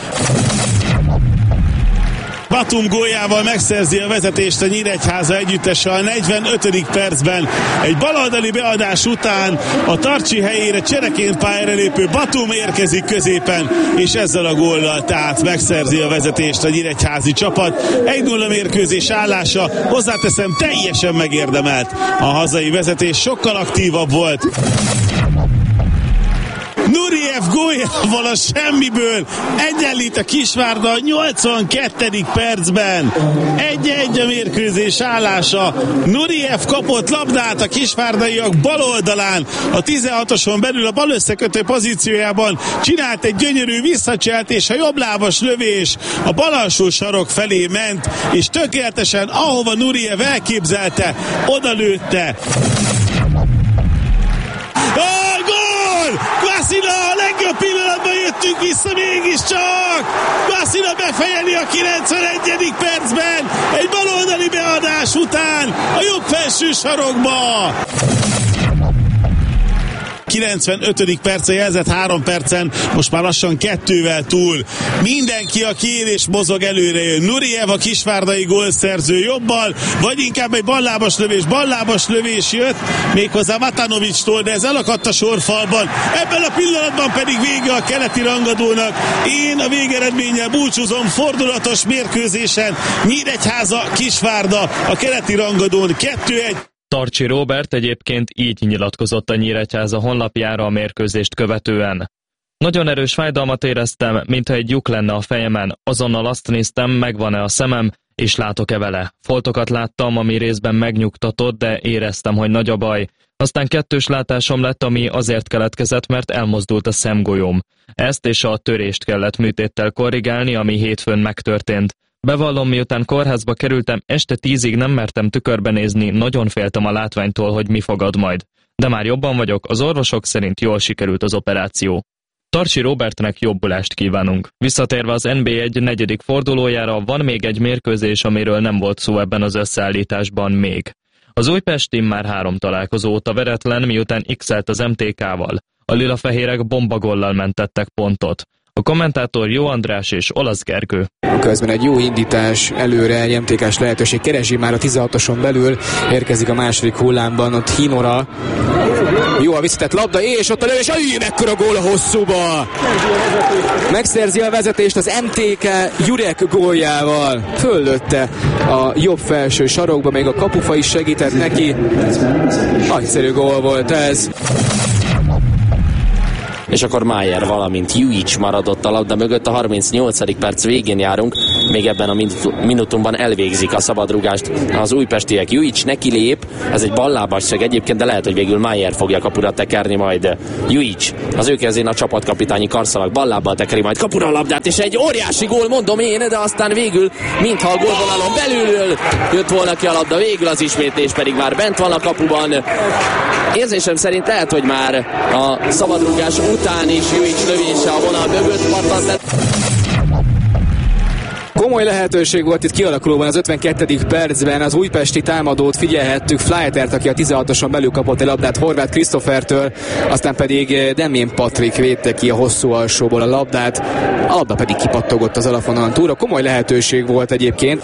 Batum góljával megszerzi a vezetést a Nyíregyháza együttese a 45. percben. Egy baloldali beadás után a Tarcsi helyére csereként pályára lépő Batum érkezik középen, és ezzel a góllal tehát megszerzi a vezetést a nyíregyházi csapat. 1-0 mérkőzés állása, hozzáteszem, teljesen megérdemelt. A hazai vezetés sokkal aktívabb volt. Nuriev góljával a semmiből egyenlít a Kisvárda a 82. percben. 1-1 a mérkőzés állása. Nuriev kapott labdát a kisvárdaiak bal oldalán. A 16-oson belül a bal összekötő pozíciójában csinált egy gyönyörű visszacselt, és a jobblábas lövés a bal alsó sarok felé ment, és tökéletesen ahova Nuriev elképzelte, oda lőtte. Kvasina, a legjobb pillanatban jöttünk vissza mégiscsak! Kvasina befejeli a 91. percben egy baloldali beadás után a jobb felső sarokba! 95. perce jelzett 3 percen, most már lassan 2-vel túl. Mindenki, aki él és mozog, előre jön. Nuriev a kisvárdai gólszerző jobbal, vagy inkább egy ballábas lövés jött, méghozzá Matanovics-tól, de ez elakadt a sorfalban. Ebben a pillanatban pedig vége a keleti rangadónak. Én a végeredménnyel búcsúzom fordulatos mérkőzésen. Nyíregyháza, Kisvárda a keleti rangadón 2-1. Tarcsi Róbert egyébként így nyilatkozott a Nyíregyháza honlapjára a mérkőzést követően. Nagyon erős fájdalmat éreztem, mintha egy lyuk lenne a fejemen. Azonnal azt néztem, megvan-e a szemem, és látok-e vele. Foltokat láttam, ami részben megnyugtatott, de éreztem, hogy nagy a baj. Aztán kettős látásom lett, ami azért keletkezett, mert elmozdult a szemgolyóm. Ezt és a törést kellett műtéttel korrigálni, ami hétfőn megtörtént. Bevallom, miután kórházba kerültem, este 10-ig nem mertem tükörbe nézni, nagyon féltem a látványtól, hogy mi fogad majd. De már jobban vagyok, az orvosok szerint jól sikerült az operáció. Tarcsi Róbertnek jobbulást kívánunk. Visszatérve az NB1 negyedik fordulójára, van még egy mérkőzés, amiről nem volt szó ebben az összeállításban még. Az újpesti már 3 találkozó óta veretlen, miután x-elt az MTK-val. A lilafehérek bombagollal mentettek pontot. A kommentátor Jó András és Olasz Gergő. Közben egy jó indítás előre, egy MTK-s lehetőség keresi már a 16-oson belül, érkezik a második hullámban, ott Hinora. Jó a visszatett labda, és ott a lövés, mekkora gól a hosszúba! Megszerzi a vezetést az MTK Jurek góljával. Föllötte a jobb felső sarokba, még a kapufa is segített neki. Nagyszerű gól volt ez. És akkor Mayer, valamint Jujic maradott a labda mögött, a 38. perc végén járunk, még ebben a minutumban elvégzik a szabadrúgást az újpestiek. Jujic neki lép, ez egy ballábasság egyébként, de lehet, hogy végül Mayer fogja kapura tekerni majd. Jujic, az ő kezén a csapatkapitányi karszalag, ballábbal tekeri majd kapura a labdát, és egy óriási gól, mondom én, de aztán végül, mintha a gólvonalon belülről jött volna ki a labda, végül az ismétlés pedig már bent van a kapuban. Érzésem szerint lehet, hogy már a szabadrúgás után is Jujic lövése a vonal mögött pattant. Komoly lehetőség volt itt kialakulóban az 52. percben, az újpesti támadót figyelhettük, Flytert, aki a 16-oson belül kapott egy labdát Horváth Krisztofertől, aztán pedig Demjén Patrik védte ki a hosszú alsóból a labdát, a labda pedig kipattogott az alapvonalon túlra. Komoly lehetőség volt egyébként.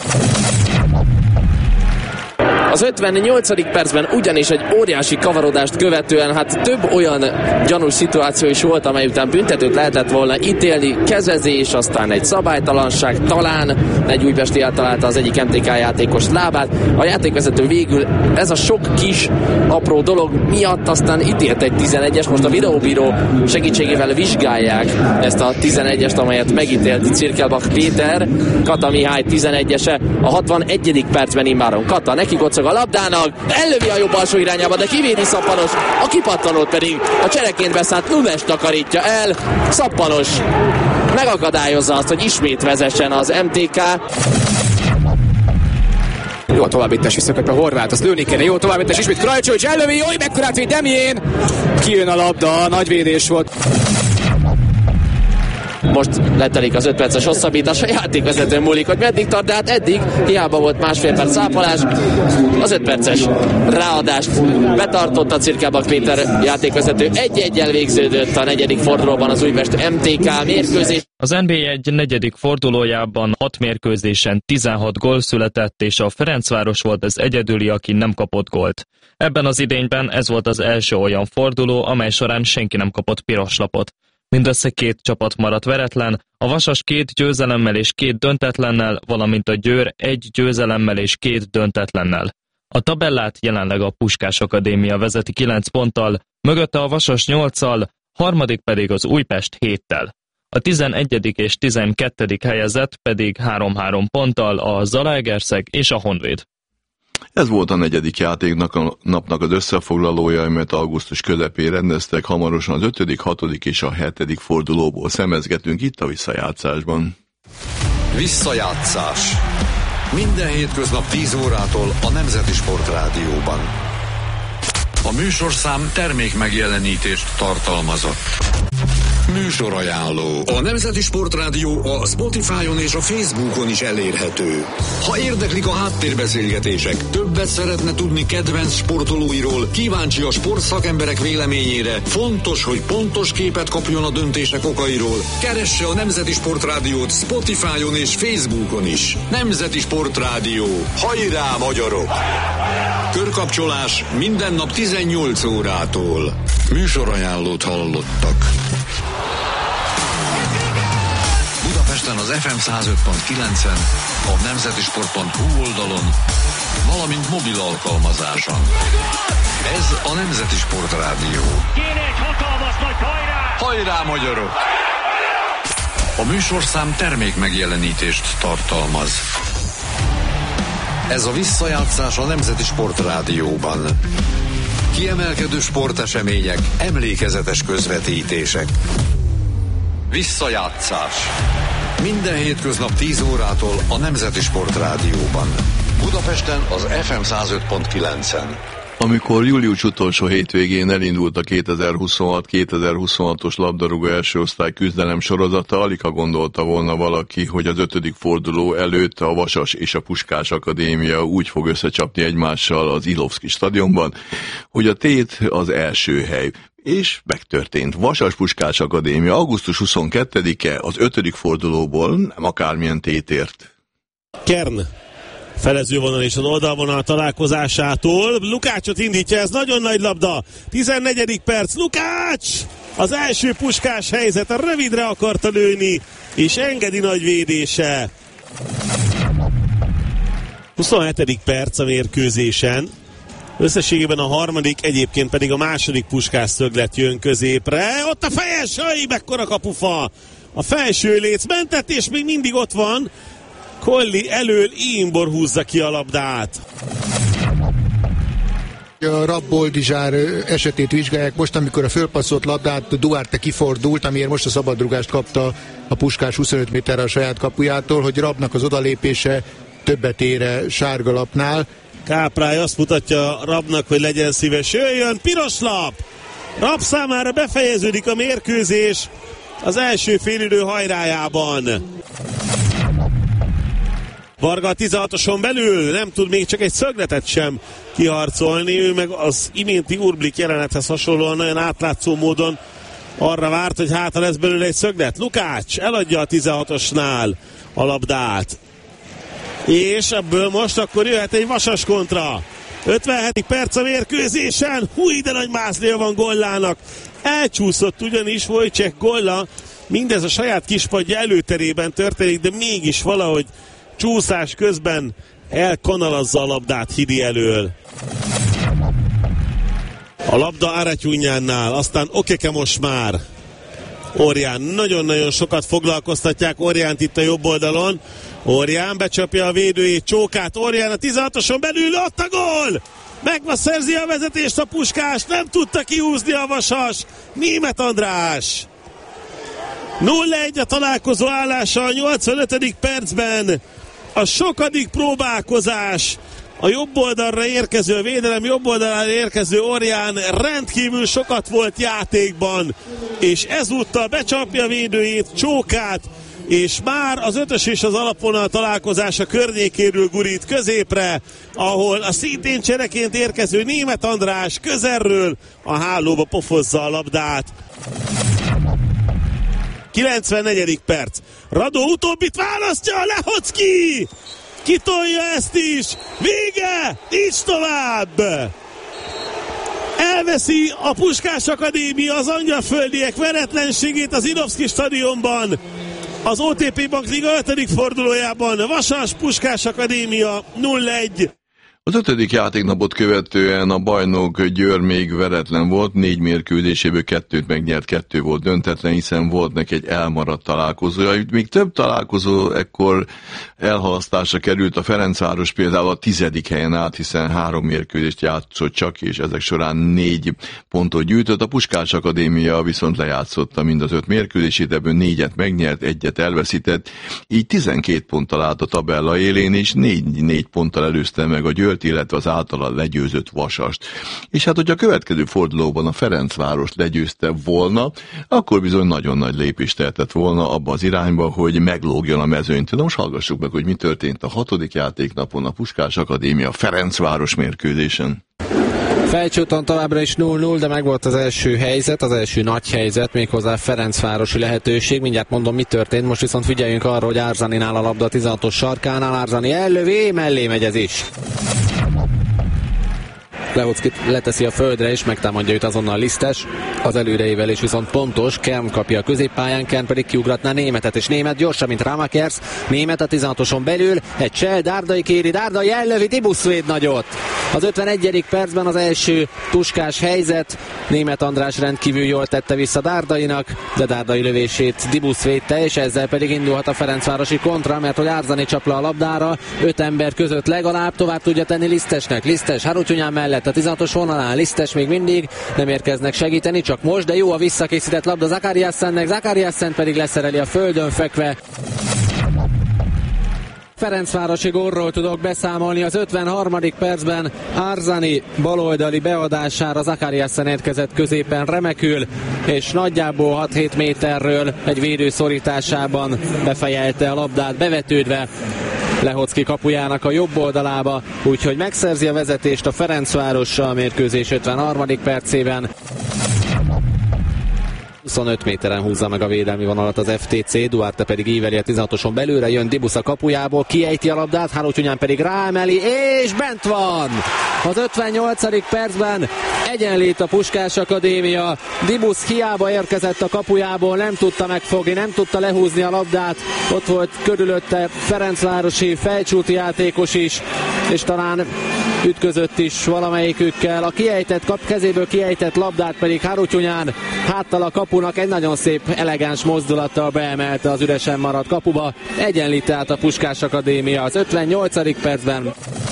Az 58. percben ugyanis egy óriási kavarodást követően hát több olyan gyanús szituáció is volt, amely után büntetőt lehetett volna ítélni, kezezés, aztán egy szabálytalanság, talán egy újpesti eltalálta az egyik MTK játékos lábát. A játékvezető végül ez a sok kis apró dolog miatt aztán ítélt egy 11-es, most a videóbíró segítségével vizsgálják ezt a 11-est, amelyet megítélt Cirkelbach Péter, Kata Mihály 11-ese, a 61. percben immáron Kata neki kocog a labdának, ellövi a jobb alsó irányába, de kivédi Szappanos, a kipattanót pedig a csereként beszállt Nunes takarítja el. Szappanos megakadályozza azt, hogy ismét vezessen az MTK. Jó a továbbítás, visszakapja Horváth, azt lőni kéne, jó továbbítás, ismét Krajcsovics ellövi, jó, mekkorát véd Demjén! Kijön a labda, nagy védés volt. Most letelik az 5 perces hosszabbítás, a játékvezetőn múlik, hogy meddig tart, de hát eddig hiába volt másfél perc szápolás. Az 5 perces ráadást betartotta Cirkelbach Péter játékvezető. 1-1-jel végződött a negyedik fordulóban az Újpest MTK mérkőzés. Az NB1 negyedik fordulójában 6 mérkőzésen 16 gól született, és a Ferencváros volt az egyedüli, aki nem kapott gólt. Ebben az idényben ez volt az első olyan forduló, amely során senki nem kapott piros lapot. Mindössze 2 csapat maradt veretlen, a Vasas 2 győzelemmel és 2 döntetlennel, valamint a Győr 1 győzelemmel és 2 döntetlennel. A tabellát jelenleg a Puskás Akadémia vezeti 9 ponttal, mögötte a Vasas 8-al, harmadik pedig az Újpest 7-tel. A 11. és 12. helyezett pedig 3-3 ponttal a Zalaegerszeg és a Honvéd. Ez volt a negyedik játéknapnak az összefoglalója, amelyet augusztus közepén rendeztek, hamarosan az 5., 6. és a 7. fordulóból szemezgetünk itt a visszajátszásban. Visszajátszás. Minden hétköznap 10 órától a Nemzeti Sport Rádióban. A műsorszám termék megjelenítést tartalmazott. Műsorajánló. A Nemzeti Sport Rádió a Spotify-on és a Facebookon is elérhető. Ha érdeklik a háttérbeszélgetések, többet szeretne tudni kedvenc sportolóiról, kíváncsi a sportszakemberek véleményére, fontos, hogy pontos képet kapjon a döntések okairól, keresse a Nemzeti Sport Rádiót Spotify-on és Facebookon is. Nemzeti Sport Rádió. Hajrá, magyarok! Körkapcsolás minden nap 18 órától. Műsorajánlót hallottak. Budapesten az FM 105.9-en, a nemzetisport.hu oldalon, valamint mobil alkalmazáson. Ez a Nemzeti Sport Rádió. Kéne egy hatalmas nagy hajrá! Hajrá, magyarok! A műsorszám termék megjelenítést tartalmaz. Ez a visszajátszás a Nemzeti Sport Rádióban. Kiemelkedő sportesemények, emlékezetes közvetítések. Visszajátszás. Minden hétköznap 10 órától a Nemzeti Sport Rádióban. Budapesten az FM 105.9-en. Amikor július utolsó hétvégén elindult a 2026-2026-os labdarúgó első osztály küzdelem sorozata, aligha gondolta volna valaki, hogy az 5. forduló előtt a Vasas és a Puskás Akadémia úgy fog összecsapni egymással az Illovszky stadionban, hogy a tét az első hely. És megtörtént. Vasas Puskás Akadémia augusztus 22-e az 5. fordulóból, nem akármilyen tétért. Kern felezővonal és az oldalvonal találkozásától. Lukácsot indítja, ez nagyon nagy labda. 14. perc, Lukács! Az első Puskás helyzet, a rövidre akarta lőni, és engedi nagy védése. 27. perc a mérkőzésen. Összességében a harmadik, egyébként pedig a második Puskás szöglet jön középre. Ott a fejes, mekkora kapufa! A felső léc mentett, és még mindig ott van. Kolli elől, Imbor húzza ki a labdát. A Rabb-Boldizsár esetét vizsgálják most, amikor a fölpasszolt labdát Duarte kifordult, amiért most a szabadrugást kapta a Puskás 25 méterre a saját kapujától, hogy Rabbnak az odalépése többet ér sárgalapnál. Káprály azt mutatja Rabbnak, hogy legyen szíves, jöjjön, piros lap! Rabb számára befejeződik a mérkőzés az első félidő hajrájában. Varga a 16-oson belül nem tud még csak egy szögletet sem kiharcolni, ő meg az iménti Urblik jelenethez hasonlóan nagyon átlátszó módon arra várt, hogy hátra lesz belőle egy szöglet. Lukács eladja a 16-osnál a labdát. És ebből most akkor jöhet egy vasas kontra. 57. perc a mérkőzésen. Húj, de nagy mászléja van Gollának. Elcsúszott ugyanis Wojciech Golla. Mindez a saját kispadja előterében történik, de mégis valahogy csúszás közben elkanalazza a labdát Hidi elől. A labda Aratyunyánnál, aztán Okeke most már. Orján nagyon-nagyon sokat foglalkoztatják Orjánt itt a jobb oldalon. Orján becsapja a védőjét, Csókát, Orján a 16-oson belül, ott a gól! Megszerzi a vezetést a Puskás, nem tudta kihúzni a vasas, Németh András. 0-1 a találkozó állása a 85. percben. A sokadik próbálkozás, a jobb oldalra érkező, a védelem jobb oldalára érkező Orján rendkívül sokat volt játékban, és ezúttal becsapja védőjét, Csókát, és már az 5-ös és az alapvonal találkozása környékéről gurít középre, ahol a szintén csereként érkező Németh András közelről a hálóba pofozza a labdát. 94. perc. Radó utóbbit választja, Lehocki! Kitolja ezt is! Vége! Nincs tovább! Elveszi a Puskás Akadémia az angyalföldiek veretlenségét az Inovszki stadionban. Az OTP Bank Liga 5. fordulójában Vasas Puskás Akadémia 0-1. Az 5. játéknapot követően a bajnok Győr még veretlen volt, 4 mérkőzéséből 2-t megnyert, 2 volt döntetlen, hiszen volt neki egy elmaradt találkozója. Még több találkozó ekkor elhalasztásra került, a Ferencváros például a 10. helyen állt, hiszen 3 mérkőzést játszott csak, és ezek során 4 pontot gyűjtött. A Puskás Akadémia viszont lejátszotta mind az 5 mérkőzését, ebből 4-et megnyert, 1-et elveszített, így 12 ponttal állt a tabella élén, és 4 ponttal előzte meg a Győr, illetve az általa legyőzött Vasast. És hát, hogy a következő fordulóban a Ferencváros legyőzte volna, akkor bizony nagyon nagy lépést tehetett volna abba az irányba, hogy meglógjon a mezőnyt. De most hallgassuk meg, hogy mi történt a 6. játéknapon a Puskás Akadémia Ferencváros mérkőzésen. Fejcsúton továbbra is 0-0, de megvolt az első helyzet, az első nagy helyzet, méghozzá Ferencvárosi lehetőség. Mindjárt mondom, mi történt, most viszont figyeljünk arra, hogy Arzaninál a labda a 16-os sarkánál, Arzani ellövi, mellé megy ez is. Lehocki leteszi a földre és megtámadja őt azonnal Lisztes. Az előreivelés viszont pontos, Kern kapja a középpályán, Kern pedig kiugratná Némethet, és Németh gyorsan, mint Ramakers. Németh a 16-oson belül, egy csel, Dárdai kéri, Dárdai ellövi, Dibuszvéd nagyot. Az 51. percben az első Puskás helyzet, Németh András rendkívül jól tette vissza Dárdainak, de Dárdai lövését Dibusz védte, és ezzel pedig indulhat a ferencvárosi kontra, mert hogy Arzani csap le a labdára, 5 ember között legalább tovább tudja tenni Lisztesnek. Lisztes Harutyunyán mellett a 16-os vonalán, Lisztes még mindig nem érkeznek segíteni, csak most, de jó a visszakészített labda Zakariassennek, Zakariassen pedig leszereli a földön fekve. Ferencvárosi gólról tudok beszámolni az 53. percben. Arzani baloldali beadására Zakariassen érkezett középen remekül, és nagyjából 6-7 méterről egy védő szorításában befejelte a labdát, bevetődve Lehocki kapujának a jobb oldalába, úgyhogy megszerzi a vezetést a Ferencváros a mérkőzés 53. percében. 25 méteren húzza meg a védelmi vonalat az FTC, Duarte pedig íveli a 16-oson belőle, jön Dibusz a kapujából, kiejti a labdát, Harutyunyan pedig ráemeli, és bent van! Az 58. percben egyenlít a Puskás Akadémia. Dibusz hiába érkezett a kapujából, nem tudta megfogni, nem tudta lehúzni a labdát. Ott volt körülötte ferencvárosi fejcsúti játékos is, és talán ütközött is valamelyikükkel. A kezéből kiejtett labdát pedig Harutyunyan háttal a kapunak egy nagyon szép, elegáns mozdulattal beemelte az üresen maradt kapuba. Egyenlít tehát a Puskás Akadémia az 58. percben.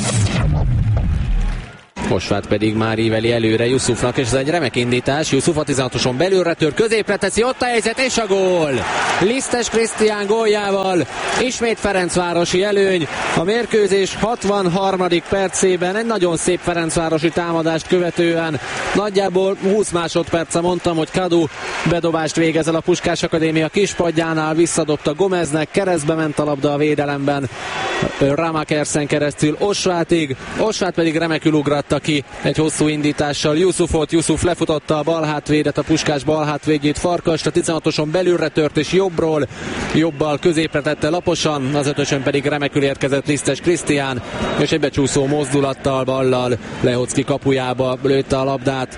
Osvát pedig már íveli előre Yusufnak, és ez egy remek indítás. Yusuf a 16-oson belülre tör, középre teszi, ott a helyzet, és a gól! Lisztes Krisztián góljával ismét ferencvárosi előny. A mérkőzés 63. percében egy nagyon szép ferencvárosi támadást követően nagyjából 20 másodperce mondtam, hogy Kadu bedobást végez el a Puskás Akadémia kispadjánál, visszadobta Gomeznek, keresztbe ment a labda a védelemben Ramakersen keresztül Osvátig, Osvát pedig remekül ugratta ki egy hosszú indítással Yusufot. Yusuf lefutotta a balhátvédet, a Puskás balhátvédjét, Farkast, a 16-oson belülre tört, és jobbal középre tette laposan, az 5-ösön pedig remekül érkezett Lisztes Krisztián, és egy becsúszó mozdulattal ballal Lehocki kapujába lőtte a labdát.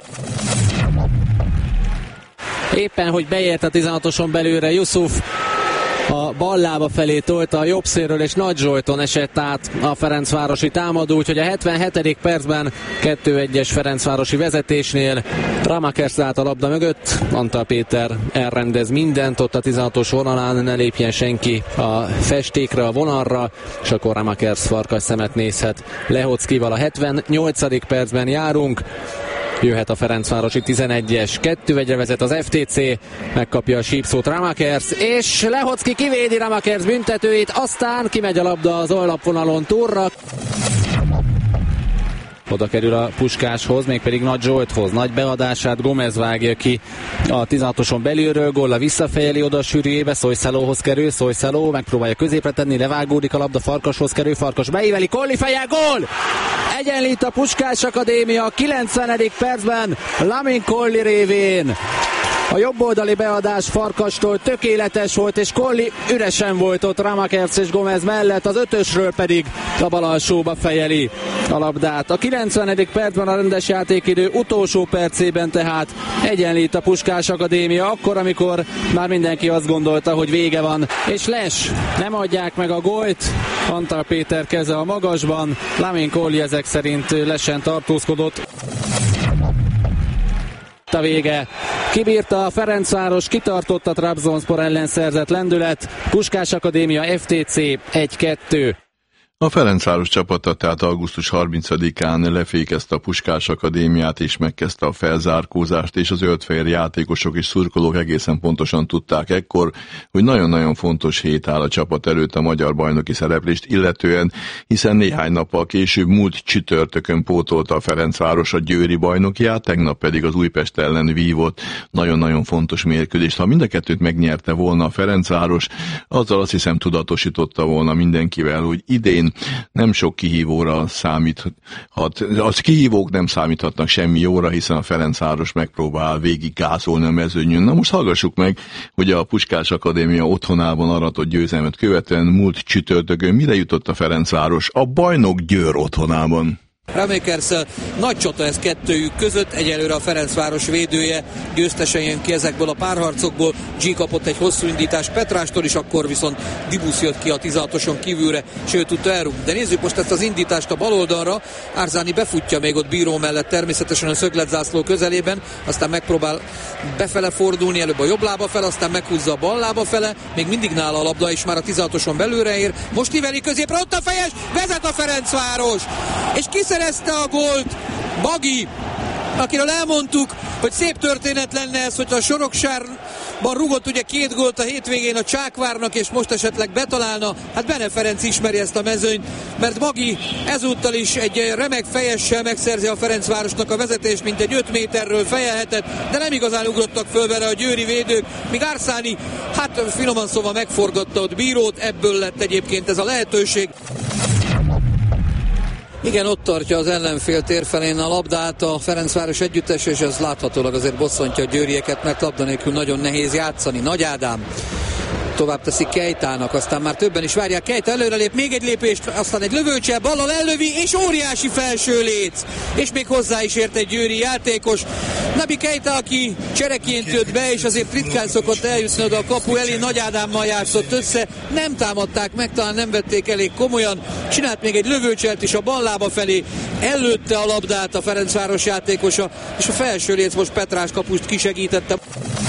Éppen, hogy beért a 16-oson belülre Yusuf, a bal lába felé tolta a jobb szélről, és Nagy Zsolton esett át a ferencvárosi támadó, úgyhogy a 77. percben 2-1-es ferencvárosi vezetésnél Ramakers állt a labda mögött, Antal Péter elrendez mindent ott a 16-os vonalán, ne lépjen senki a festékre, a vonalra, és akkor Ramakers Farkas szemet nézhet Lehockival. A 78. percben járunk. Jöhet a ferencvárosi 11-es, 2-1-re vezet az FTC, megkapja a sípszót Ramakers, és Lehocki kivédi Ramakers büntetőjét, aztán kimegy a labda az oldalvonalon túlra. Oda kerül a Puskáshoz, mégpedig Nagy Zsolthoz. Nagy beadását Gomez vágja ki a 16-oson belülről, gólla visszafejeli oda a sűrűjébe, Szojszalóhoz kerül, Szojszaló megpróbálja középre tenni, levágódik a labda, Farkashoz kerül, Farkas beíveli, Kolli fejjel, gól! Egyenlít a Puskás Akadémia a 90. percben Lamin Kolli révén. A jobboldali beadás Farkastól tökéletes volt, és Kolli üresen volt ott Ramakers és Gomez mellett, az 5-ösről pedig a bal alsóba fejeli a labdát. A 90. percben a rendes játékidő utolsó percében tehát egyenlít a Puskás Akadémia, akkor, amikor már mindenki azt gondolta, hogy vége van, és Les nem adják meg a gólt. Antal Péter keze a magasban, Lamin Kolli ezek szerint Lesen tartózkodott. A vége. Kibírta a Ferencváros, kitartott a Trabzonspor ellen szerzett lendület. Puskás Akadémia FTC 1-2. A Ferencváros csapata tehát augusztus 30-án lefékezte a Puskás Akadémiát, és megkezdte a felzárkózást, és az zöldfehér játékosok és szurkolók egészen pontosan tudták ekkor, hogy nagyon-nagyon fontos hét áll a csapat előtt a magyar bajnoki szereplést illetően, hiszen néhány nappal később múlt csütörtökön pótolta a Ferencváros a győri bajnokiát, tegnap pedig az Újpest ellen vívott nagyon-nagyon fontos mérkőzést. Ha mind a kettőt megnyerte volna a Ferencváros, azzal azt hiszem tudatosította volna mindenkivel, hogy idén nem sok kihívóra számíthat. Az kihívók nem számíthatnak semmi jóra, hiszen a Ferencváros megpróbál végig gázolni a mezőnyön. Na most hallgassuk meg, hogy a Puskás Akadémia otthonában aratott győzelmet követően múlt csütörtökön mire jutott a Ferencváros a bajnok Győr otthonában. Ramakers nagy csata ez kettőjük között, egyelőre a Ferencváros védője győztesen jön ki ezekből a párharcokból. G kapott egy hosszú indítást Petrástól is, akkor viszont Dibusz jött ki a 16-oson kívülre, és ő tudta elrúgni. De nézzük most ezt az indítást a bal oldalra. Árzáni befutja még ott bíró mellett, természetesen a szögletzászló közelében, aztán megpróbál befele fordulni, előbb a jobb lába fel, aztán meghúzza a bal lába fele, még mindig nála a labda, és már a 16-oson belőle ér. Most íveli középre, ott a fejes, vezet a Ferencváros, és kiszerezte a gólt Bagi, akiről elmondtuk, hogy szép történet lenne ez, hogyha a Soroksárban rúgott ugye 2 gólt a hétvégén a Csákvárnak, és most esetleg betalálna. Hát Bene Ferenc ismeri ezt a mezőnyt, mert Bagi ezúttal is egy remek fejessel megszerzi a Ferencvárosnak a vezetést, mint egy 5 méterről fejelhetett, de nem igazán ugrottak föl vele a győri védők, míg Árszáni, hát finoman szóval megforgatta ott bírót, ebből lett egyébként ez a lehetőség. Igen, ott tartja az ellenfél térfelén a labdát a Ferencváros együttes, és ez láthatólag azért bosszantja a győrieket, mert labda nélkül nagyon nehéz játszani. Nagy Ádám tovább teszi Kejtának, aztán már többen is várják. Kejta előrelép, még egy lépést, aztán egy lövőcsel, ballal ellövi, és óriási felső léc. És még hozzá is ért egy győri játékos. Nabi Kejta, aki csereként jött be, és azért ritkán szokott eljutni oda a kapu elé, Nagy Ádámmal játszott össze. Nem támadták meg, talán nem vették elég komolyan. Csinált még egy lövőcselt is a ballába felé, ellőtte a labdát a Ferencváros játékosa, és a felső léc most Petrás kapust kisegítette.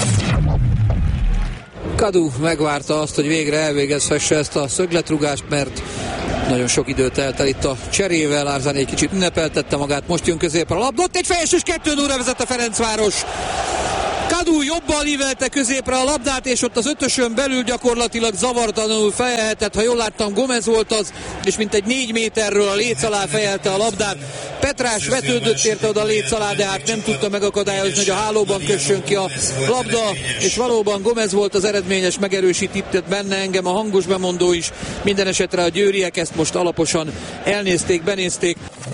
Kadu megvárta azt, hogy végre elvégezhesse ezt a szögletrúgást, mert nagyon sok időt telt el itt a cserével. Árzáni egy kicsit ünnepeltette magát, most jön középre a labda, ott egy fejesős 2-0-ra vezet a Ferencváros. Kadu jobban ívelte középre a labdát, és ott az ötösön belül gyakorlatilag zavartalanul fejelhetett, ha jól láttam, Gomez volt az, és mintegy 4 méterről a léc alá fejelte a labdát. Petrás vetődött érte oda a léc alá, de hát nem tudta megakadályozni, hogy a hálóban kössön ki a labda, és valóban Gomez volt az eredményes, megerősített benne engem a hangos bemondó is. Minden esetre a győriek ezt most alaposan elnézték, benézték.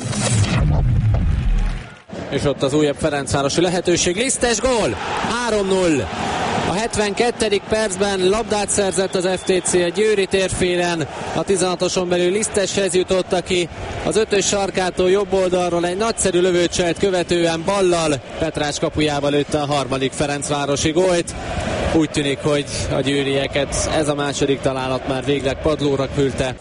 És ott az újabb ferencvárosi lehetőség, Lisztes gól! 3-0. A 72. percben labdát szerzett az FTC a győri térfélen. A 16-oson belül Liszteshez jutott, aki az 5-ös sarkától jobb oldalról egy nagyszerű lövőcselt követően ballal Petrás kapujával lőtte a harmadik ferencvárosi gólt. Úgy tűnik, hogy a győrieket ez a második találat már végleg padlóra küldte.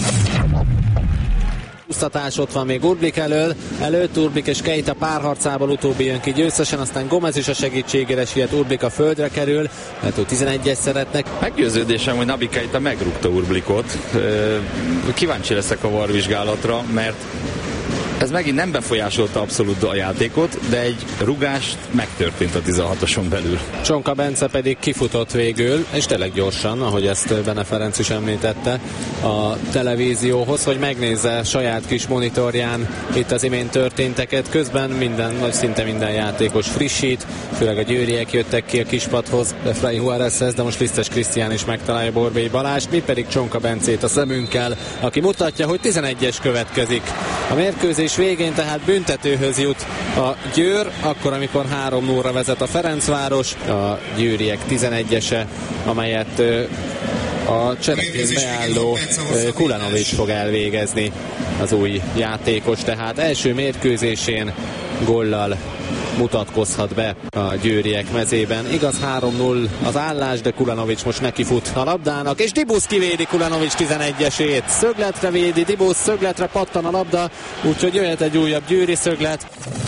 Ott van még Urblik előtt Urblik és Kejta párharcából utóbbi jön ki győztesen, aztán Gomez is a segítségére siet, Urblik a földre kerül, mert 11-es szeretnek. Meggyőződésem, hogy Nabi Kejta megrúgta Urblikot. Kíváncsi leszek a VAR vizsgálatra, mert ez megint nem befolyásolta abszolút a játékot, de egy rugás megtörtént a 16-oson belül. Csonka Bence pedig kifutott végül, és tényleg gyorsan, ahogy ezt Bene Ferenc is említette a televízióhoz, hogy megnézze saját kis monitorján itt az imént történteket. Közben minden, vagy szinte minden játékos frissít, főleg a győriek jöttek ki a kispadhoz, Frei Juárezhez, de most Lisztes Krisztián is megtalálja Borbély Balást, mi pedig Csonka Bencét a szemünkkel, aki mutatja, hogy 11-es következik. A mérkőzés végén tehát büntetőhöz jut a Győr, akkor amikor 3-0-ra vezet a Ferencváros, a győriek 11-ese, amelyet a csereként beálló Kulanovics fog elvégezni, az új játékos, tehát első mérkőzésén góllal mutatkozhat be a győriek mezében. Igaz, 3-0 az állás, de Kulanovics most nekifut a labdának, és Dibusz kivédi Kulanovics 11-esét. Szögletre védi Dibusz, szögletre pattan a labda, úgyhogy jöhet egy újabb győri szöglet.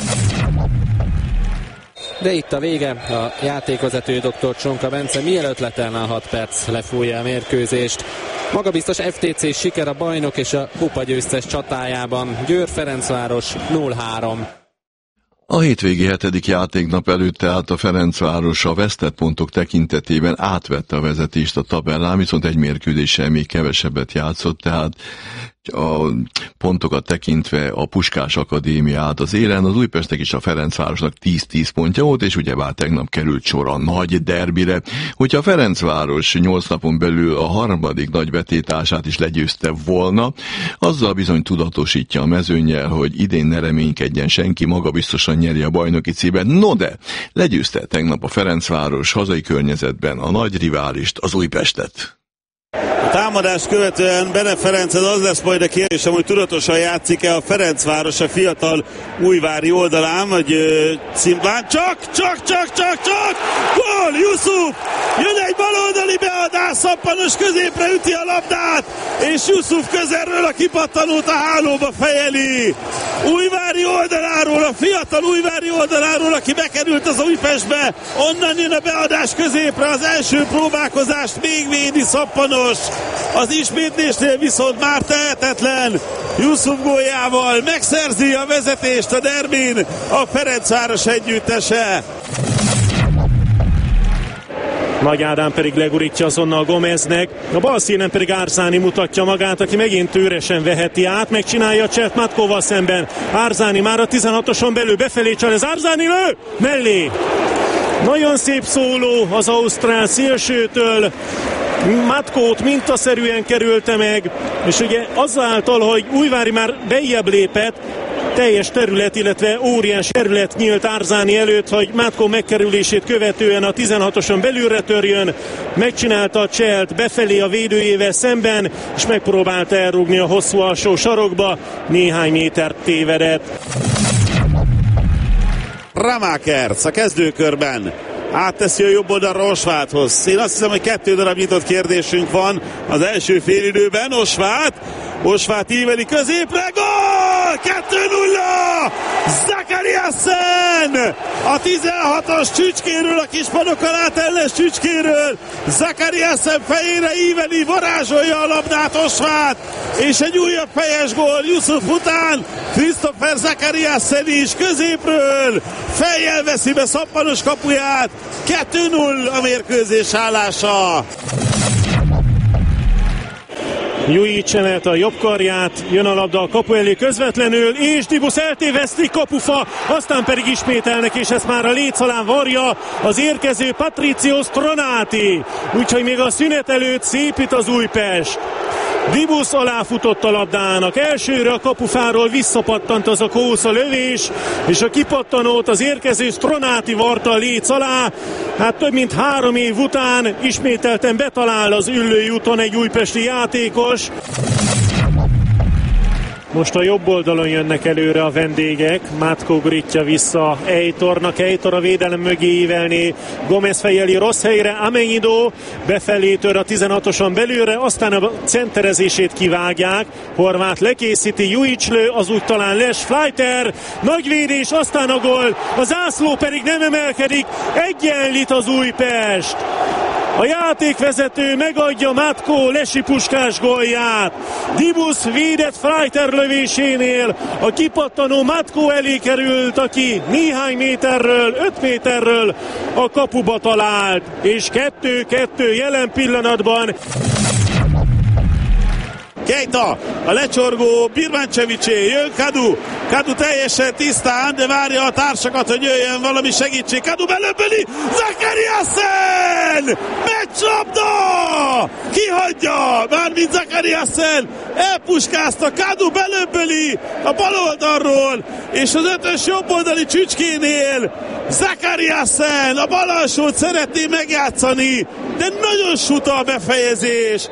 De itt a vége, a játékvezető dr. Csonka Bence mielőtt letelne a 6 perc lefújja a mérkőzést. Magabiztos FTC siker a bajnok és a kupa győztes csatájában. Győr Ferencváros 0-3. A hétvégi 7. játéknap előtt tehát a Ferencváros a vesztett pontok tekintetében átvette a vezetést a tabellán, viszont egy mérkőzéssel még kevesebbet játszott, tehát a pontokat tekintve a Puskás Akadémia állt az élen, az Újpestnek és a Ferencvárosnak 10-10 pontja volt, és ugyebár tegnap került sor a nagy derbire. Hogyha a Ferencváros 8 napon belül a harmadik nagy vetétársát is legyőzte volna, azzal bizony tudatosítja a mezőnnyel, hogy idén ne reménykedjen senki, maga biztosan nyeri a bajnoki címet. No de, legyőzte tegnap a Ferencváros hazai környezetben a nagy riválist, az Újpestet. A támadást követően Bene Ferenchez az lesz majd a kérdésem, hogy tudatosan játszik-e a Ferencváros a fiatal újvári oldalán, vagy szimplán csak! Gól! Jusuf! Jön egy baloldali beadás, Szappanos középre üti a labdát, és Jusuf közelről a kipattanót a hálóba fejeli. Újvári oldaláról, a fiatal újvári oldaláról, aki bekerült az Újpestbe, onnan jön a beadás középre, az első próbálkozást még védi Szappanos. Az ismétlésnél viszont már tehetetlen. Jusuf góljával megszerzi a vezetést a derbin a Ferencváros együttese. Nagy Ádám pedig legurítja azonnal Gomeznek. A bal színen pedig Árzáni mutatja magát, aki megint üresen veheti át, megcsinálja Cselt Matkóval szemben. Árzáni már a 16-oson belül befelé csal, ez Árzáni lő! Mellé! Nagyon szép szóló az ausztrál szélsőtől. Matkót mintaszerűen kerülte meg, és ugye azáltal, hogy Újvári már bejjebb lépett, teljes terület, illetve óriás terület nyílt Árzáni előtt, hogy Matkó megkerülését követően a 16-oson belülre törjön, megcsinálta a cselt befelé a védőjével szemben, és megpróbálta elrúgni a hosszú alsó sarokba, néhány métert tévedett. Ramakers a kezdőkörben átteszi a jobb oldalra Osváthoz. Én azt hiszem, hogy 2 darab nyitott kérdésünk van az első félidőben. Osvát íveli középre, gól! 2-0! Zakariasen! A 16-os csücskéről, a kispadokon átelles csücskéről Zakariasen fejére íveli, varázsolja a labdát Osvát, és egy újabb fejes gól Yusuf után Christopher Zakariasen is középről fejjel veszi be Szappanos kapuját. 2-0 a mérkőzés állása. Jujic emelte a jobb karját, jön a labda a kapu elé közvetlenül, és Dibusz eltéveszti, kapufa, aztán pedig ismételnek, és ezt már a léc alá varja az érkező Patrizio Stronati. Úgyhogy még a szünet előtt szépít az Újpest. Dibusz aláfutott a labdának, elsőre a kapufáról visszapattant az a kósza lövés, és a kipattanót az érkező Stronati varta a léc alá. Hát több mint 3 év után ismételten betalál az Üllői úton egy újpesti játékos. Most a jobb oldalon jönnek előre a vendégek. Matkó gurítja vissza Eitornak. Eitor a védelem mögé ívelné. Gomez fejeli rossz helyre. Amenyido befelé tör a 16-oson belülre, aztán a centerezését kivágják. Horváth lekészíti, Jujic lő, az úgy talán Les Fleiter. Nagy védés, aztán a gól. A zászló pedig nem emelkedik. Egyenlít az Újpest. A játékvezető megadja Matkó Lesi Puskás gólját. Dibusz védett Fleiter lövésénél a kipattanó Matkó elé került, aki néhány méterről, 5 méterről a kapuba talált. És 2-2 jelen pillanatban. Keita, a lecsorgó Birmancevicsé, jön Kadu teljesen tisztán, de várja a társakat, hogy jöjjön valami segítség. Kadu belöbböli, Zakariasen! Meccslabda! Kihagyja! Mármint Zakariasen elpuskázta, Kadu belöbböli a bal oldalról, és az 5-ös jobb oldali csücskénél Zakariasen a bal alsót szeretné megjátszani, de nagyon suta a befejezés.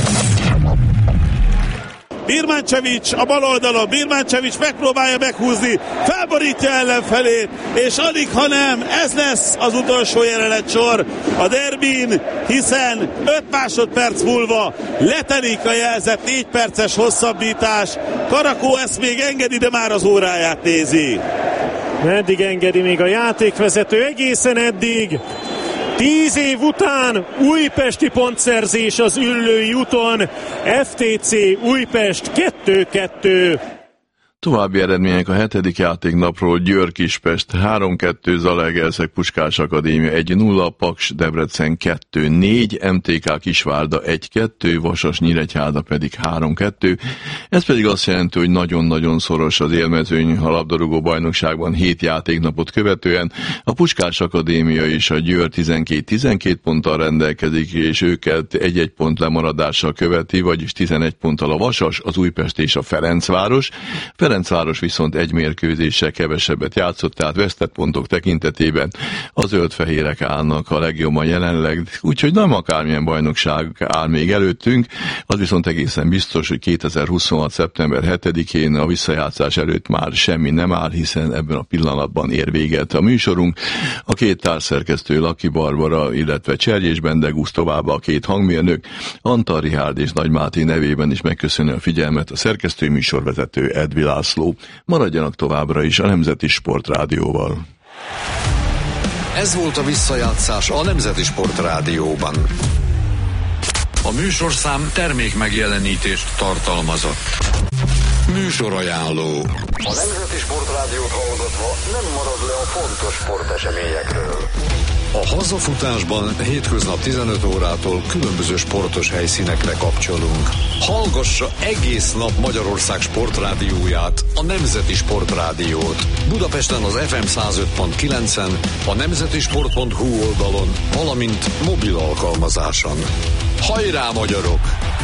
Birmancevic a bal oldalon, Birmancevic megpróbálja meghúzni, felborítja ellenfelét, és alig, ha nem, ez lesz az utolsó jelenetsor a derbin, hiszen 5 másodperc múlva letelik a jelzett 4 perces hosszabbítás. Karakó ezt még engedi, de már az óráját nézi. Meddig engedi még a játékvezető? Egészen eddig. 10 év után újpesti pontszerzés az Üllői úton. FTC Újpest 2-2. További eredmények a 7. játéknapról: Győr-Kispest 3-2, Zalaegerszeg Puskás Akadémia 1-0, Paks Debrecen 2-4, MTK Kisvárda 1-2, Vasas Nyíregyháza pedig 3-2. Ez pedig azt jelenti, hogy nagyon-nagyon szoros az élmezőny a labdarúgó bajnokságban 7 játéknapot követően. A Puskás Akadémia és a Győr 12 ponttal rendelkezik, és őket 1-1 pont lemaradással követi, vagyis 11 ponttal a Vasas, az Újpest és a Ferencváros. Ferencváros viszont egy mérkőzéssel kevesebbet játszott, tehát vesztett pontok tekintetében a zöld-fehérek állnak a legjobban jelenleg, úgyhogy nem akármilyen bajnokság áll még előttünk. Az viszont egészen biztos, hogy 2026. szeptember 7-én a visszajátszás előtt már semmi nem áll, hiszen ebben a pillanatban ér véget a műsorunk. A 2 társszerkesztő, Laki Barbara, illetve Cserjés Bendegusz, továbbá a 2 hangmérnök, Antal Rihárd és Nagy Máté nevében is megköszönöm a figyelmet a szerkesztő műsorvezető Edvi László. Maradjanak továbbra is a Nemzeti Sport Rádióval. Ez volt a visszajátszás a Nemzeti Sport Rádióban. A műsorszám termék megjelenítést tartalmazott. Műsorajánló. A Nemzeti Sport Rádiót hallgatva nem marad le a fontos sporteseményekről. A hazafutásban hétköznap 15 órától különböző sportos helyszínekre kapcsolunk. Hallgassa egész nap Magyarország sportrádióját, a Nemzeti Sport Rádiót. Budapesten az FM 105.9-en, a nemzetisport.hu oldalon, valamint mobil alkalmazáson. Hajrá, magyarok!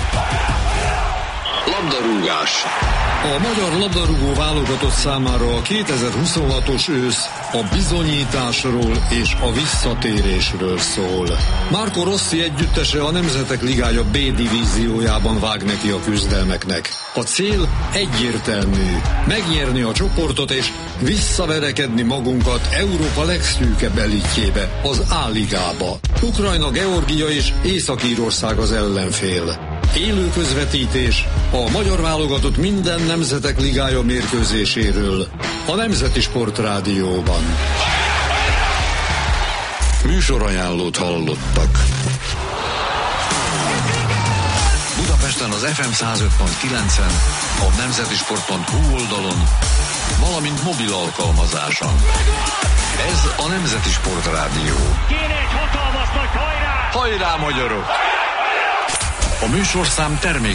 Labdarúgás. A magyar labdarúgó válogatott számára a 2026-os ősz a bizonyításról és a visszatérésről szól. Marco Rossi együttese a Nemzetek Ligája B divíziójában vág neki a küzdelmeknek. A cél egyértelmű, megnyerni a csoportot és visszaverekedni magunkat Európa legszűkebb elitjébe, az A-ligába. Ukrajna, Georgia és Észak-Írország az ellenfél. Élő közvetítés a magyar válogatott minden Nemzetek Ligája mérkőzéséről a Nemzeti Sportrádióban. Műsorajánlót hallottak. Budapesten az FM 105.9-en, a nemzetisport.hu oldalon, valamint mobil alkalmazáson. Ez a Nemzeti Sportrádió. Kéne egy hatalmas nagy hajrá! Hajrá, magyarok! A műsorszám termék